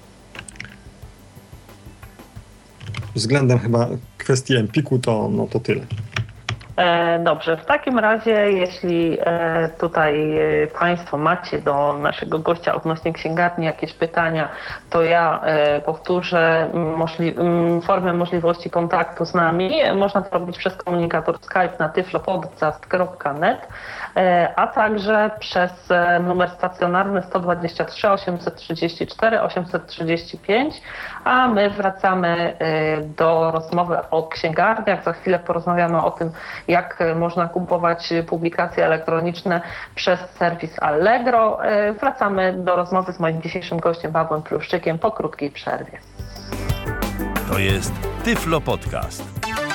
względem chyba kwestii Empiku to, no to tyle. Dobrze, w takim razie jeśli tutaj Państwo macie do naszego gościa odnośnie księgarni jakieś pytania, to ja powtórzę możli- formę możliwości kontaktu z nami. Można to robić przez komunikator Skype na tyflopodcast kropka net, a także przez numer stacjonarny sto dwadzieścia trzy osiemset trzydzieści cztery osiemset trzydzieści pięć, a my wracamy do rozmowy o księgarniach. Za chwilę porozmawiamy o tym, jak można kupować publikacje elektroniczne przez serwis Allegro. Wracamy do rozmowy z moim dzisiejszym gościem Pawłem Pluszczykiem po krótkiej przerwie. To jest Tyflo Podcast.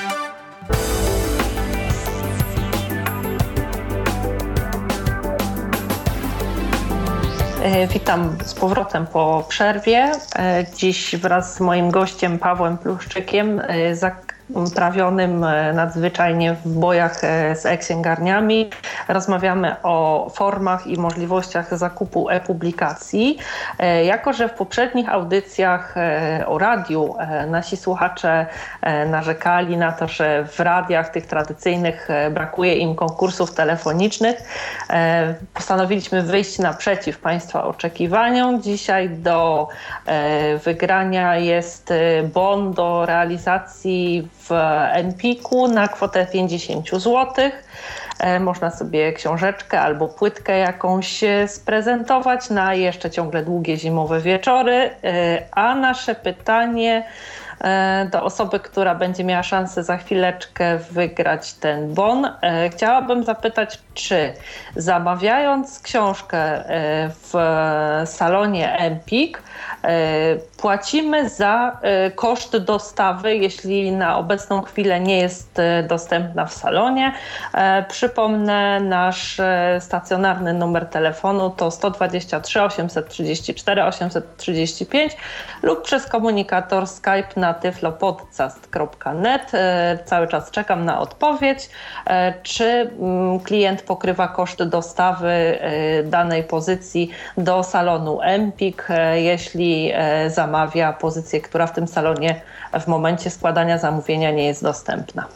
Witam z powrotem po przerwie. Dziś wraz z moim gościem Pawłem Pluszczykiem, zaprawionym nadzwyczajnie w bojach z e-księgarniami, rozmawiamy o formach i możliwościach zakupu e-publikacji. Jako że w poprzednich audycjach o radiu nasi słuchacze narzekali na to, że w radiach tych tradycyjnych brakuje im konkursów telefonicznych, postanowiliśmy wyjść naprzeciw Państwa oczekiwaniom. Dzisiaj do wygrania jest bon do realizacji w Empiku na kwotę pięćdziesiąt złotych. Można sobie książeczkę albo płytkę jakąś sprezentować na jeszcze ciągle długie zimowe wieczory. A nasze pytanie do osoby, która będzie miała szansę za chwileczkę wygrać ten bon, chciałabym zapytać, czy zamawiając książkę w salonie Empik płacimy za koszt dostawy, jeśli na obecną chwilę nie jest dostępna w salonie. Przypomnę, nasz stacjonarny numer telefonu to sto dwadzieścia trzy osiemset trzydzieści cztery osiemset trzydzieści pięć lub przez komunikator Skype na tyflopodcast kropka net. Cały czas czekam na odpowiedź, czy klient pokrywa koszty dostawy danej pozycji do salonu Empik, jeśli zamawia pozycję, która w tym salonie w momencie składania zamówienia nie jest dostępna.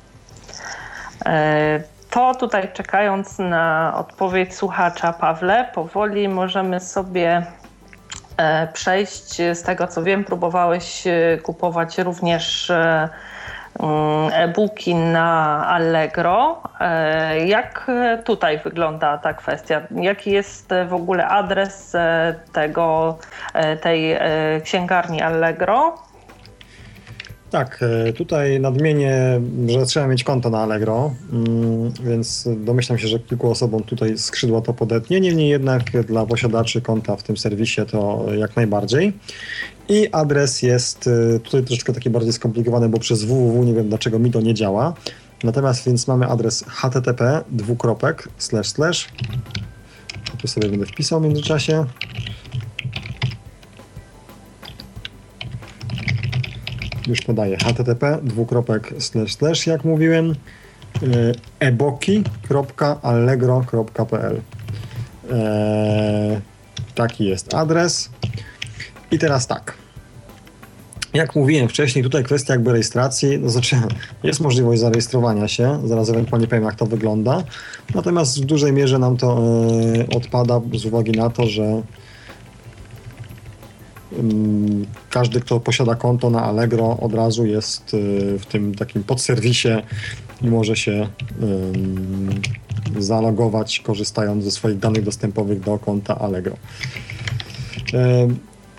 To tutaj, czekając na odpowiedź słuchacza, Pawle, powoli możemy sobie przejść. Z tego co wiem, próbowałeś kupować również e-booki na Allegro. Jak tutaj wygląda ta kwestia? Jaki jest w ogóle adres tego, tej księgarni Allegro? Tak, tutaj nadmienię, że trzeba mieć konto na Allegro, więc domyślam się, że kilku osobom tutaj skrzydła to podetnie. Niemniej jednak dla posiadaczy konta w tym serwisie to jak najbardziej. I adres jest tutaj troszeczkę taki bardziej skomplikowany, bo przez www nie wiem dlaczego mi to nie działa. Natomiast więc mamy adres http dwukropek slash slash. Tu sobie będę wpisał w międzyczasie. Już podaję http dwukropek slash slash, jak mówiłem, eboki kropka allegro kropka pl. Eee, taki jest adres. I teraz tak. Jak mówiłem wcześniej, tutaj kwestia jakby rejestracji, no znaczy jest możliwość zarejestrowania się, zaraz ewentualnie powiem jak to wygląda, natomiast w dużej mierze nam to e, odpada z uwagi na to, że każdy, kto posiada konto na Allegro, od razu jest w tym takim podserwisie i może się um, zalogować, korzystając ze swoich danych dostępowych do konta Allegro. Um,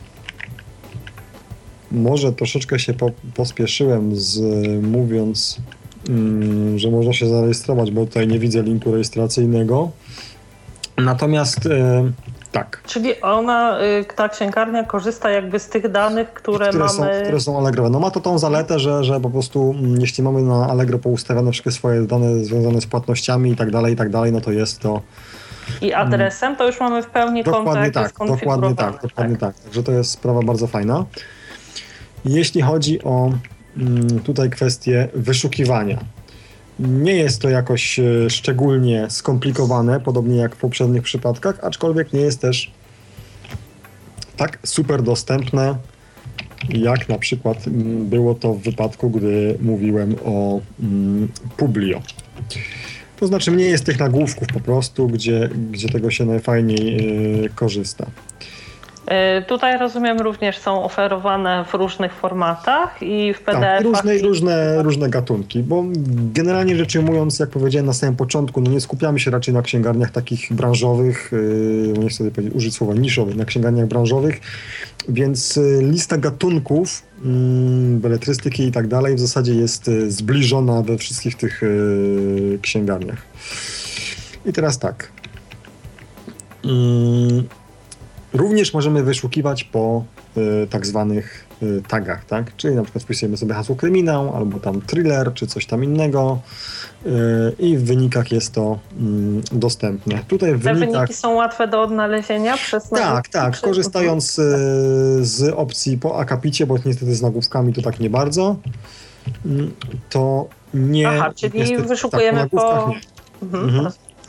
może troszeczkę się po, pospieszyłem z mówiąc, um, że można się zarejestrować, bo tutaj nie widzę linku rejestracyjnego. Natomiast um, tak. Czyli ona, ta księgarnia korzysta jakby z tych danych, które, które mamy... Są, które są Allegro. No ma to tą zaletę, że, że po prostu jeśli mamy na Allegro poustawione wszystkie swoje dane związane z płatnościami i tak dalej, i tak dalej, no to jest to... I adresem to już mamy w pełni konto, dokładnie jak tak, jest dokładnie tak, dokładnie tak. tak. Także to jest sprawa bardzo fajna. Jeśli chodzi o mm, tutaj kwestię wyszukiwania. Nie jest to jakoś e, szczególnie skomplikowane, podobnie jak w poprzednich przypadkach, aczkolwiek nie jest też tak super dostępne, jak na przykład m, było to w wypadku, gdy mówiłem o m, Publio. To znaczy mniej jest tych nagłówków po prostu, gdzie, gdzie tego się najfajniej e, korzysta. Tutaj rozumiem również są oferowane w różnych formatach i w P D F-ach. Tak, różne, i... różne, różne gatunki, bo generalnie rzecz ujmując, jak powiedziałem na samym początku, no nie skupiamy się raczej na księgarniach takich branżowych, yy, nie chcę sobie powiedzieć, użyć słowa niszowych, na księgarniach branżowych, więc lista gatunków, yy, beletrystyki i tak dalej w zasadzie jest zbliżona we wszystkich tych yy, księgarniach. I teraz tak. Yy, Również możemy wyszukiwać po y, tak zwanych y, tagach, tak? Czyli na przykład wpisujemy sobie hasło kryminał, albo tam thriller, czy coś tam innego y, i w wynikach jest to y, dostępne. Tutaj w Te wynikach... wyniki są łatwe do odnalezienia przez Tak, tak. Przy... Korzystając y, z opcji po akapicie, bo niestety z nagłówkami to tak nie bardzo, y, to nie... Aha, czyli niestety, wyszukujemy tak, po... po... Mhm. Mhm.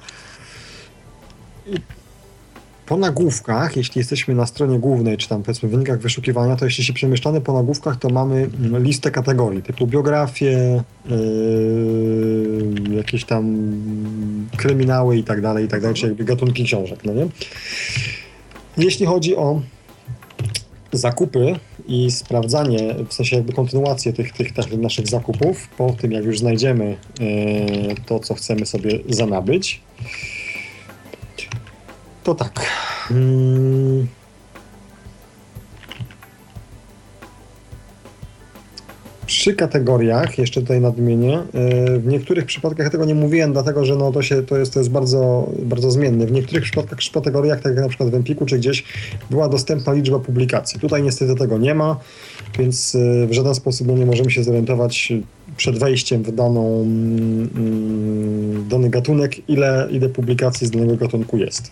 Po nagłówkach, jeśli jesteśmy na stronie głównej, czy tam powiedzmy w wynikach wyszukiwania, to jeśli się przemieszczamy po nagłówkach, to mamy listę kategorii typu biografie, yy, jakieś tam kryminały i tak dalej, i tak dalej, czyli jakby gatunki książek, no nie? Jeśli chodzi o zakupy i sprawdzanie, w sensie jakby kontynuację tych, tych, tych naszych zakupów, po tym jak już znajdziemy yy, to, co chcemy sobie zanabyć, to tak. Hmm. Przy kategoriach, jeszcze tutaj nadmienię, w niektórych przypadkach, ja tego nie mówiłem, dlatego że no to, się, to, jest, to jest bardzo, bardzo zmienne. W niektórych przypadkach, przy kategoriach, tak jak na przykład w Empiku czy gdzieś, była dostępna liczba publikacji. Tutaj niestety tego nie ma, więc w żaden sposób nie możemy się zorientować przed wejściem w daną, dany gatunek, ile, ile publikacji z danego gatunku jest.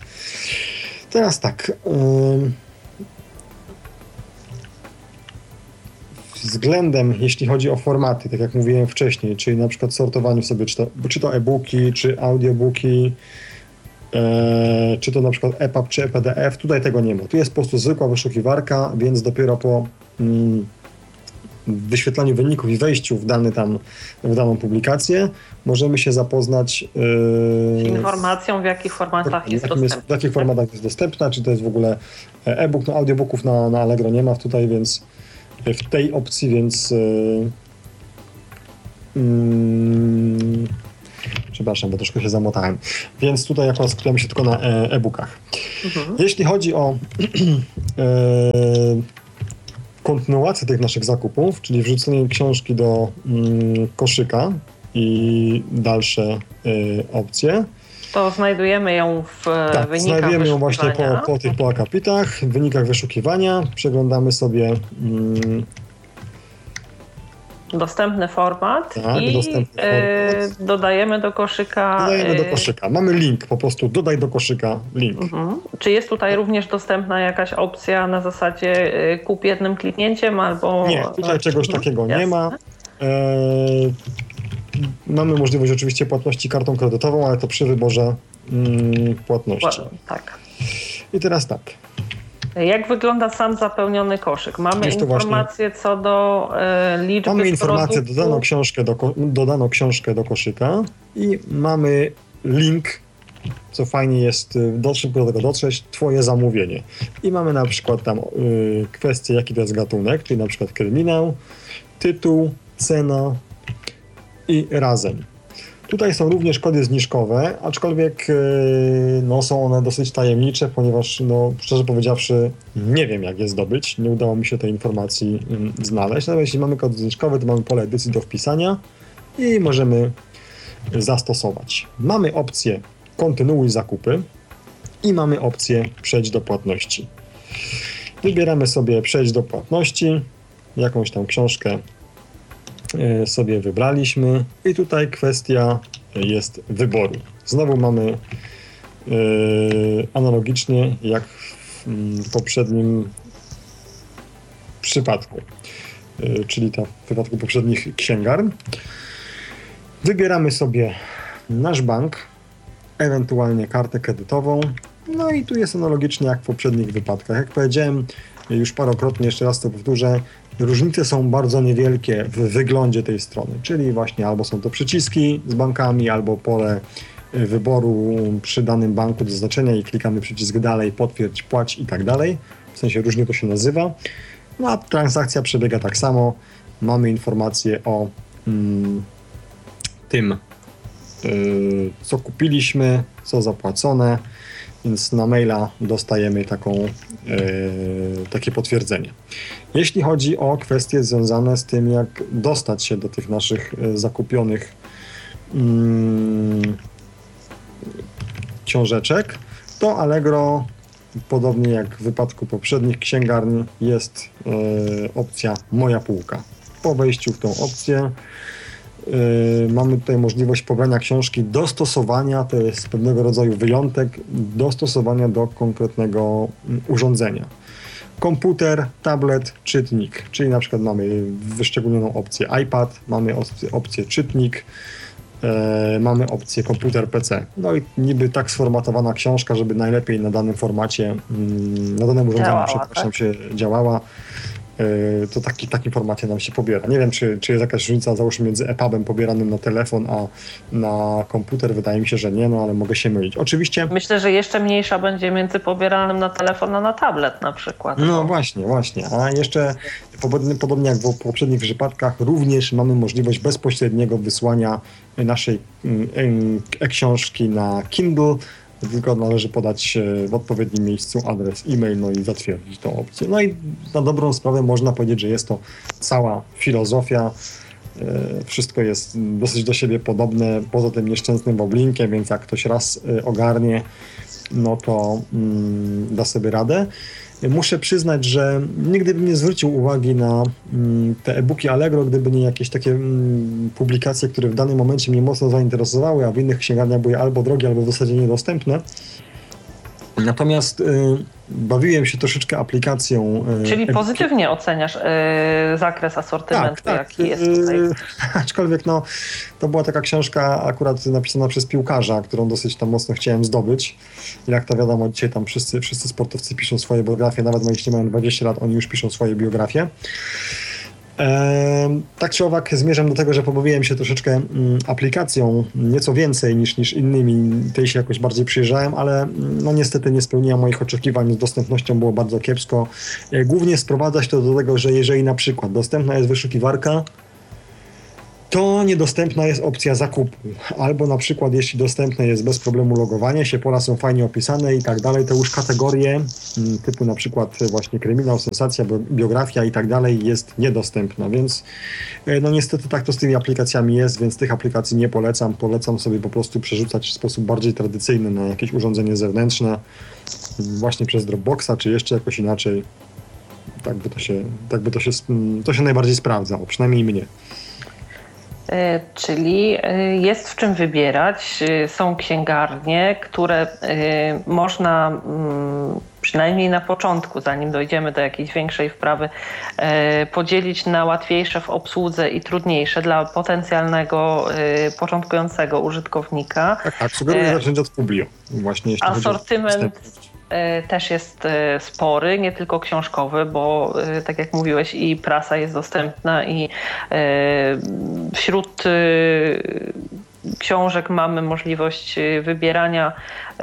Teraz tak. względem, jeśli chodzi o formaty, tak jak mówiłem wcześniej, czyli na przykład sortowaniu sobie, czy to, czy to e-booki, czy audiobooki, e, czy to na przykład E P U B, czy e P D F, tutaj tego nie ma. Tu jest po prostu zwykła wyszukiwarka, więc dopiero po mm, wyświetlaniu wyników i wejściu w, dany tam, w daną publikację możemy się zapoznać z informacją, w jakich formatach jest dostępna. W jakich formatach jest dostępna, czy to jest w ogóle e-book, no audiobooków na, na Allegro nie ma tutaj, więc w tej opcji, więc yy, yy, przepraszam, bo troszkę się zamotałem, więc tutaj akurat skupiamy się tylko na e-bookach. Mhm. Jeśli chodzi o yy, kontynuację tych naszych zakupów, czyli wrzucenie książki do yy, koszyka i dalsze yy, opcje, to znajdujemy ją w tak, wynikach znajdujemy ją właśnie po, po tych po akapitach, w wynikach wyszukiwania, przeglądamy sobie mm, dostępny format tak, i dostępny format. Y, dodajemy do koszyka. Dodajemy do koszyka. Mamy link, po prostu dodaj do koszyka link. Mhm. Czy jest tutaj również dostępna jakaś opcja na zasadzie y, kup jednym kliknięciem albo... Nie, tutaj czegoś takiego Jasne. nie ma. E, Mamy możliwość oczywiście płatności kartą kredytową, ale to przy wyborze mm, płatności. Tak. I teraz tak. Jak wygląda sam zapełniony koszyk? Mamy informacje właśnie, co do e, liczby Mamy informację, produktu. dodano książkę, do, dodano książkę do koszyka i mamy link, co fajnie jest, do, szybko do tego dotrzeć, twoje zamówienie. I mamy na przykład tam y, kwestię, jaki to jest gatunek, czyli na przykład kryminał, tytuł, cena i razem. Tutaj są również kody zniżkowe, aczkolwiek yy, no, są one dosyć tajemnicze, ponieważ no, szczerze powiedziawszy nie wiem, jak je zdobyć. Nie udało mi się tej informacji yy, znaleźć. Nawet jeśli mamy kod zniżkowy, to mamy pole edycji do wpisania i możemy zastosować. Mamy opcję kontynuuj zakupy i mamy opcję przejdź do płatności. Wybieramy sobie przejść do płatności, jakąś tam książkę sobie wybraliśmy i tutaj kwestia jest wyboru. Znowu mamy yy, analogicznie jak w, w poprzednim przypadku, yy, czyli ta, w przypadku poprzednich księgarni. Wybieramy sobie nasz bank, ewentualnie kartę kredytową. No i tu jest analogicznie jak w poprzednich wypadkach. Jak powiedziałem już parokrotnie, jeszcze raz to powtórzę, różnice są bardzo niewielkie w wyglądzie tej strony, czyli właśnie albo są to przyciski z bankami, albo pole wyboru przy danym banku do zaznaczenia i klikamy przycisk dalej, potwierdź, płać i tak dalej. W sensie różnie to się nazywa. No a transakcja przebiega tak samo. Mamy informację o mm, tym, yy, co kupiliśmy, co zapłacone, więc na maila dostajemy taką, yy, takie potwierdzenie. Jeśli chodzi o kwestie związane z tym, jak dostać się do tych naszych yy, zakupionych yy, książeczek, to Allegro, podobnie jak w wypadku poprzednich księgarni, jest yy, opcja Moja półka. Po wejściu w tą opcję Yy, mamy tutaj możliwość pobrania książki, dostosowania, to jest pewnego rodzaju wyjątek, dostosowania do konkretnego urządzenia. Komputer, tablet, czytnik, czyli na przykład mamy wyszczególnioną opcję iPad, mamy opcję, opcję czytnik, yy, mamy opcję komputer P C. No i niby tak sformatowana książka, żeby najlepiej na danym formacie, yy, na danym urządzeniu, działała, przepraszam, tak? się działała. To taki, takim formacie nam się pobiera. Nie wiem, czy, czy jest jakaś różnica, załóżmy, między E P U B-em pobieranym na telefon, a na komputer. Wydaje mi się, że nie, no ale mogę się mylić. Oczywiście... Myślę, że jeszcze mniejsza będzie między pobieranym na telefon, a na tablet na przykład. No właśnie, właśnie. A jeszcze podobnie, podobnie jak w poprzednich przypadkach, również mamy możliwość bezpośredniego wysłania naszej e-książki na Kindle. Tylko należy podać w odpowiednim miejscu adres e-mail, no i zatwierdzić tą opcję. No i na dobrą sprawę można powiedzieć, że jest to cała filozofia. Wszystko jest dosyć do siebie podobne, poza tym nieszczęsnym boblinkiem, więc jak ktoś raz ogarnie, no to mm, da sobie radę. Muszę przyznać, że nigdy bym nie zwrócił uwagi na mm, te e-booki Allegro, gdyby nie jakieś takie mm, publikacje, które w danym momencie mnie mocno zainteresowały, a w innych księgarniach były albo drogie, albo w zasadzie niedostępne. Natomiast y, bawiłem się troszeczkę aplikacją. Y, Czyli pozytywnie oceniasz y, zakres asortymentu, tak, jaki tak, jest tutaj. Y, aczkolwiek no, to była taka książka akurat napisana przez piłkarza, którą dosyć tam mocno chciałem zdobyć. Jak to wiadomo, dzisiaj tam wszyscy, wszyscy sportowcy piszą swoje biografie, nawet jeśli mają dwadzieścia lat, oni już piszą swoje biografie. Eee, tak czy owak zmierzam do tego, że pobawiłem się troszeczkę mm, aplikacją, nieco więcej niż, niż innymi, tej się jakoś bardziej przyjrzałem, ale no niestety nie spełniła moich oczekiwań, z dostępnością było bardzo kiepsko. Eee, głównie sprowadza się to do tego, że jeżeli na przykład dostępna jest wyszukiwarka, to niedostępna jest opcja zakupu, albo na przykład jeśli dostępne jest bez problemu logowanie się, pola są fajnie opisane i tak dalej, to już kategorie typu na przykład właśnie kryminał, sensacja, biografia i tak dalej jest niedostępna, więc no niestety tak to z tymi aplikacjami jest, więc tych aplikacji nie polecam, polecam sobie po prostu przerzucać w sposób bardziej tradycyjny na jakieś urządzenie zewnętrzne, właśnie przez Dropboxa, czy jeszcze jakoś inaczej, tak by to się, tak by to się, to się najbardziej sprawdza, przynajmniej mnie. Czyli jest w czym wybierać. Są księgarnie, które można przynajmniej na początku, zanim dojdziemy do jakiejś większej wprawy, podzielić na łatwiejsze w obsłudze i trudniejsze dla potencjalnego początkującego użytkownika. Tak, tak. Sugeruję zacząć od Publio. Właśnie, jeśli asortyment też jest spory, nie tylko książkowy, bo tak jak mówiłeś, i prasa jest dostępna i wśród książek mamy możliwość wybierania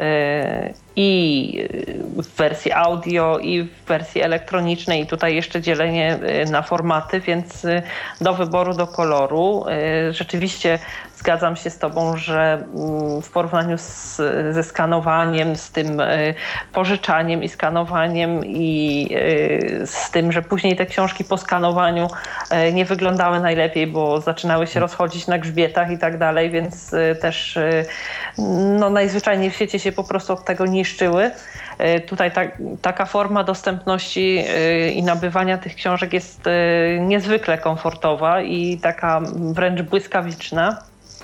i w wersji audio, i w wersji elektronicznej, i tutaj jeszcze dzielenie na formaty, więc do wyboru, do koloru. Rzeczywiście zgadzam się z Tobą, że w porównaniu z, ze skanowaniem, z tym pożyczaniem i skanowaniem i z tym, że później te książki po skanowaniu nie wyglądały najlepiej, bo zaczynały się rozchodzić na grzbietach i tak dalej, więc też no, najzwyczajniej w świecie się po prostu od tego niszczyły. Tutaj ta, taka forma dostępności i nabywania tych książek jest niezwykle komfortowa i taka wręcz błyskawiczna.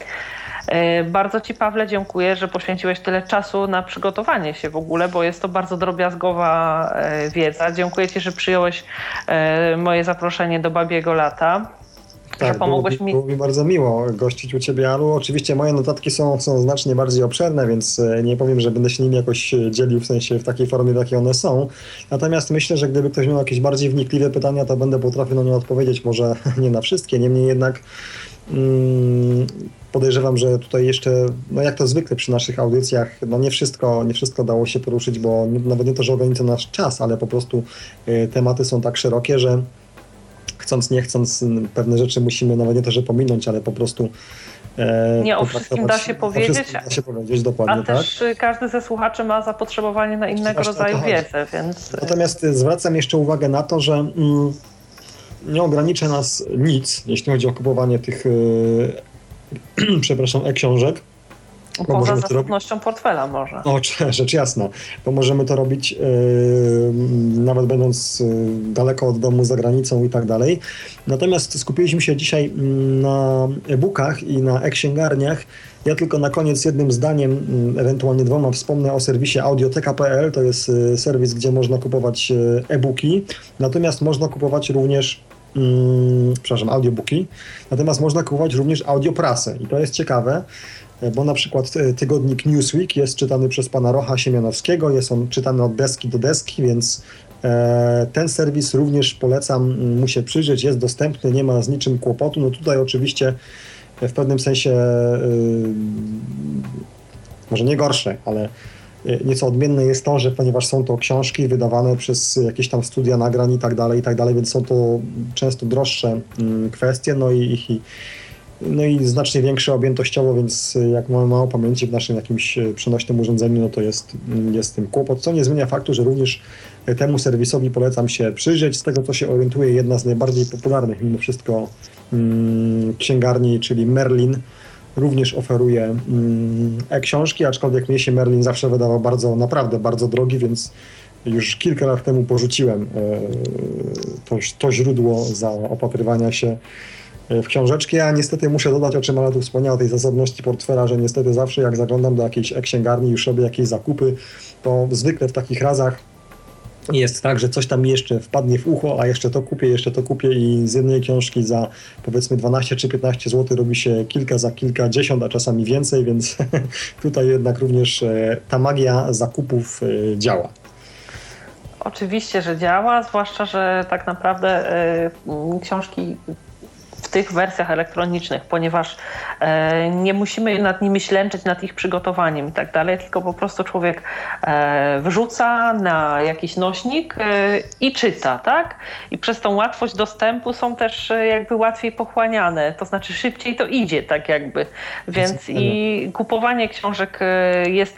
Bardzo Ci, Pawle, dziękuję, że poświęciłeś tyle czasu na przygotowanie się w ogóle, bo jest to bardzo drobiazgowa wiedza. Dziękuję Ci, że przyjąłeś moje zaproszenie do Babiego Lata. Tak, pomogłeś było, mi... było mi bardzo miło gościć u Ciebie, Alu. Oczywiście moje notatki są, są znacznie bardziej obszerne, więc nie powiem, że będę się nimi jakoś dzielił, w sensie w takiej formie, w jakiej one są. Natomiast myślę, że gdyby ktoś miał jakieś bardziej wnikliwe pytania, to będę potrafił na nie odpowiedzieć, może nie na wszystkie, niemniej jednak hmm, podejrzewam, że tutaj jeszcze, no jak to zwykle przy naszych audycjach, no nie wszystko, nie wszystko dało się poruszyć, bo nawet nie to, że ogranicza nasz czas, ale po prostu y, tematy są tak szerokie, że chcąc, nie chcąc, pewne rzeczy musimy nawet nie to, że pominąć, ale po prostu e, nie o wszystkim da się powiedzieć, da się powiedzieć dokładnie, a też tak? Każdy ze słuchaczy ma zapotrzebowanie na innego Właśnie rodzaju wiedzę, więc... Natomiast zwracam jeszcze uwagę na to, że mm, nie ogranicza nas nic, jeśli chodzi o kupowanie tych e, przepraszam, e-książek. Poza zasobnością portfela może. O, rzecz jasna. Bo możemy to robić yy, nawet będąc yy, daleko od domu, za granicą i tak dalej. Natomiast skupiliśmy się dzisiaj na e-bookach i na e-księgarniach. Ja tylko na koniec jednym zdaniem, yy, ewentualnie dwoma, wspomnę o serwisie audioteka kropka pe el. To jest yy, serwis, gdzie można kupować yy, e-booki. Natomiast można kupować również yy, przepraszam, audiobooki. Natomiast można kupować również audioprasę. I to jest ciekawe, bo na przykład tygodnik Newsweek jest czytany przez pana Rocha Siemianowskiego, jest on czytany od deski do deski, więc e, ten serwis również polecam mu się przyjrzeć, jest dostępny, nie ma z niczym kłopotu. No tutaj oczywiście w pewnym sensie e, może nie gorsze, ale nieco odmienne jest to, że ponieważ są to książki wydawane przez jakieś tam studia nagrań i tak dalej, i tak dalej, więc są to często droższe m, kwestie, no i, i No i znacznie większe objętościowo, więc jak mamy mało pamięci w naszym jakimś przenośnym urządzeniu, no to jest, jest tym kłopot, co nie zmienia faktu, że również temu serwisowi polecam się przyjrzeć. Z tego, co się orientuję, jedna z najbardziej popularnych mimo wszystko mm, księgarni, czyli Merlin, również oferuje mm, e-książki, aczkolwiek mnie się Merlin zawsze wydawał bardzo, naprawdę bardzo drogi, więc już kilka lat temu porzuciłem e, to, to źródło za opatrywania się w książeczki, a niestety muszę dodać, o czym Ala tu wspomniała, tej zasobności portfela, że niestety zawsze jak zaglądam do jakiejś e-księgarni, już robię jakieś zakupy, to zwykle w takich razach jest tak, że coś tam jeszcze wpadnie w ucho, a jeszcze to kupię, jeszcze to kupię i z jednej książki za powiedzmy dwanaście czy piętnaście złotych robi się kilka za kilkadziesiąt, a czasami więcej, więc tutaj jednak również ta magia zakupów działa. Oczywiście, że działa, zwłaszcza, że tak naprawdę y, książki w tych wersjach elektronicznych, ponieważ e, nie musimy nad nimi ślęczyć, nad ich przygotowaniem i tak dalej, tylko po prostu człowiek e, wrzuca na jakiś nośnik e, i czyta, tak? I przez tą łatwość dostępu są też e, jakby łatwiej pochłaniane, to znaczy szybciej to idzie, tak jakby. Więc i kupowanie książek e, jest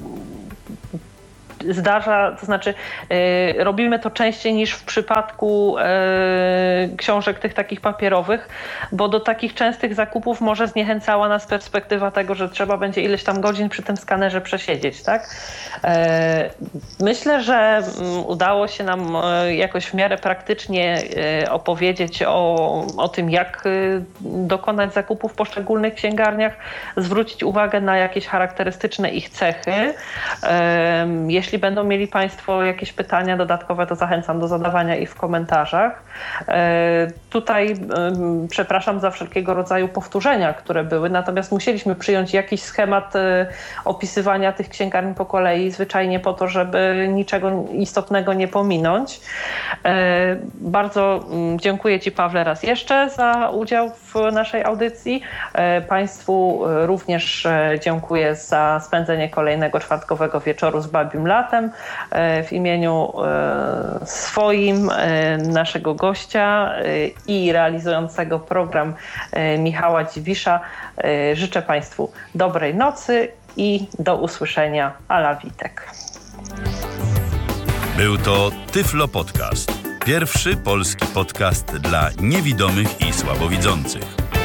zdarza, to znaczy y, robimy to częściej niż w przypadku y, książek tych takich papierowych, bo do takich częstych zakupów może zniechęcała nas perspektywa tego, że trzeba będzie ileś tam godzin przy tym skanerze przesiedzieć, tak? Y, myślę, że y, udało się nam y, jakoś w miarę praktycznie y, opowiedzieć o, o tym, jak y, dokonać zakupu w poszczególnych księgarniach, zwrócić uwagę na jakieś charakterystyczne ich cechy. Y, Jeśli będą mieli Państwo jakieś pytania dodatkowe, to zachęcam do zadawania ich w komentarzach. Tutaj przepraszam za wszelkiego rodzaju powtórzenia, które były, natomiast musieliśmy przyjąć jakiś schemat opisywania tych księgarni po kolei, zwyczajnie po to, żeby niczego istotnego nie pominąć. Bardzo dziękuję Ci, Pawle, raz jeszcze za udział w naszej audycji. Państwu również dziękuję za spędzenie kolejnego czwartkowego wieczoru z Babim Latem. W imieniu swoim, naszego gościa i realizującego program Michała Dziwisza życzę Państwu dobrej nocy i do usłyszenia. Ala Witek. Był to Tyflo Podcast. Pierwszy polski podcast dla niewidomych i słabowidzących.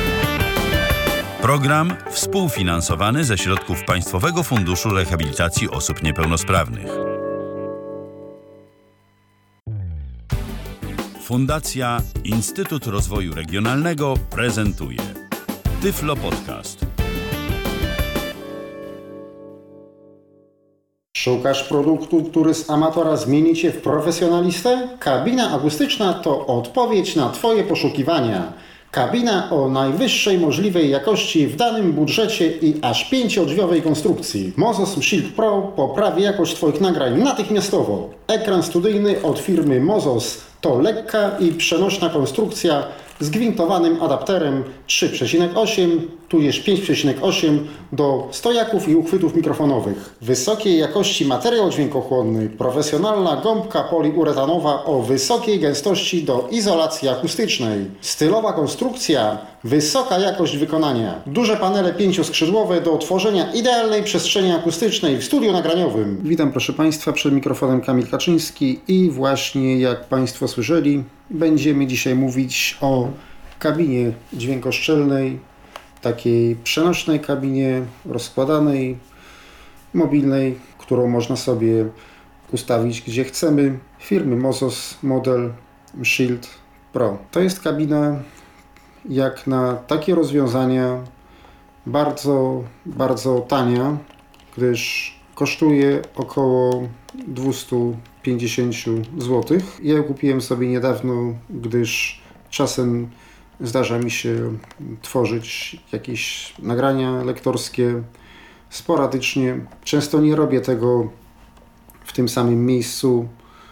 Program współfinansowany ze środków Państwowego Funduszu Rehabilitacji Osób Niepełnosprawnych. Fundacja Instytut Rozwoju Regionalnego prezentuje Tyflo Podcast. Szukasz produktu, który z amatora zmieni Cię w profesjonalistę? Kabina akustyczna to odpowiedź na Twoje poszukiwania. Kabina o najwyższej możliwej jakości w danym budżecie i aż pięciodrzwiowej konstrukcji. Mozos Shield Pro poprawi jakość Twoich nagrań natychmiastowo. Ekran studyjny od firmy Mozos to lekka i przenośna konstrukcja z gwintowanym adapterem trzy przecinek osiem tudzież pięć przecinek osiem do stojaków i uchwytów mikrofonowych. Wysokiej jakości materiał dźwiękochłonny, profesjonalna gąbka poliuretanowa o wysokiej gęstości do izolacji akustycznej. Stylowa konstrukcja, wysoka jakość wykonania. Duże panele pięcioskrzydłowe do tworzenia idealnej przestrzeni akustycznej w studiu nagraniowym. Witam proszę Państwa, przed mikrofonem Kamil Kaczyński i właśnie jak Państwo słyszeli, będziemy dzisiaj mówić o kabinie dźwiękoszczelnej, takiej przenośnej kabinie rozkładanej, mobilnej, którą można sobie ustawić gdzie chcemy, firmy Mozos model Shield Pro. To jest kabina jak na takie rozwiązania bardzo, bardzo tania, gdyż kosztuje około dwieście pięćdziesiąt złotych. Ja ją kupiłem sobie niedawno, gdyż czasem zdarza mi się tworzyć jakieś nagrania lektorskie sporadycznie. Często nie robię tego w tym samym miejscu,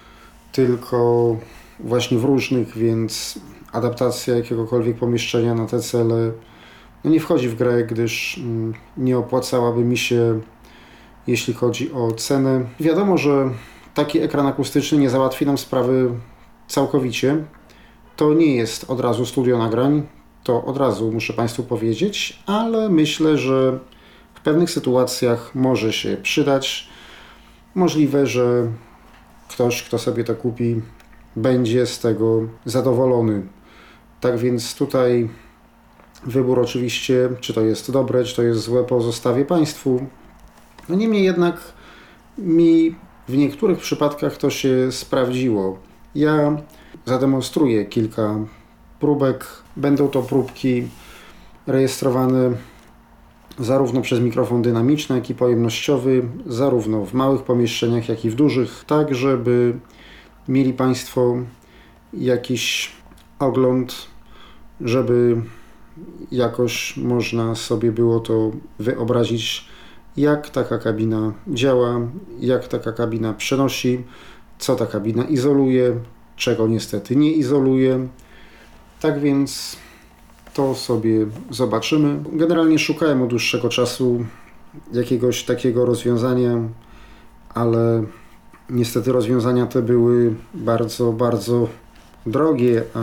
tylko właśnie w różnych, więc adaptacja jakiegokolwiek pomieszczenia na te cele no nie wchodzi w grę, gdyż nie opłacałaby mi się, jeśli chodzi o cenę. Wiadomo, że taki ekran akustyczny nie załatwi nam sprawy całkowicie. To nie jest od razu studio nagrań, to od razu muszę Państwu powiedzieć, ale myślę, że w pewnych sytuacjach może się przydać. Możliwe, że ktoś, kto sobie to kupi, będzie z tego zadowolony. Tak więc tutaj wybór oczywiście, czy to jest dobre, czy to jest złe, pozostawię Państwu. No niemniej jednak mi w niektórych przypadkach to się sprawdziło. Ja zademonstruję kilka próbek. Będą to próbki rejestrowane zarówno przez mikrofon dynamiczny, jak i pojemnościowy, zarówno w małych pomieszczeniach, jak i w dużych, tak żeby mieli Państwo jakiś ogląd, żeby jakoś można sobie było to wyobrazić, jak taka kabina działa, jak taka kabina przenosi, co ta kabina izoluje, czego niestety nie izoluje. Tak więc to sobie zobaczymy. Generalnie szukałem od dłuższego czasu jakiegoś takiego rozwiązania, ale niestety rozwiązania te były bardzo, bardzo drogie, a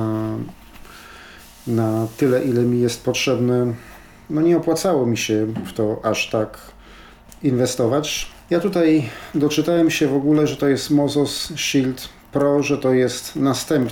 na tyle, ile mi jest potrzebne, no nie opłacało mi się w to aż tak inwestować. Ja tutaj doczytałem się w ogóle, że to jest Mozos Shield Pro, że to jest następca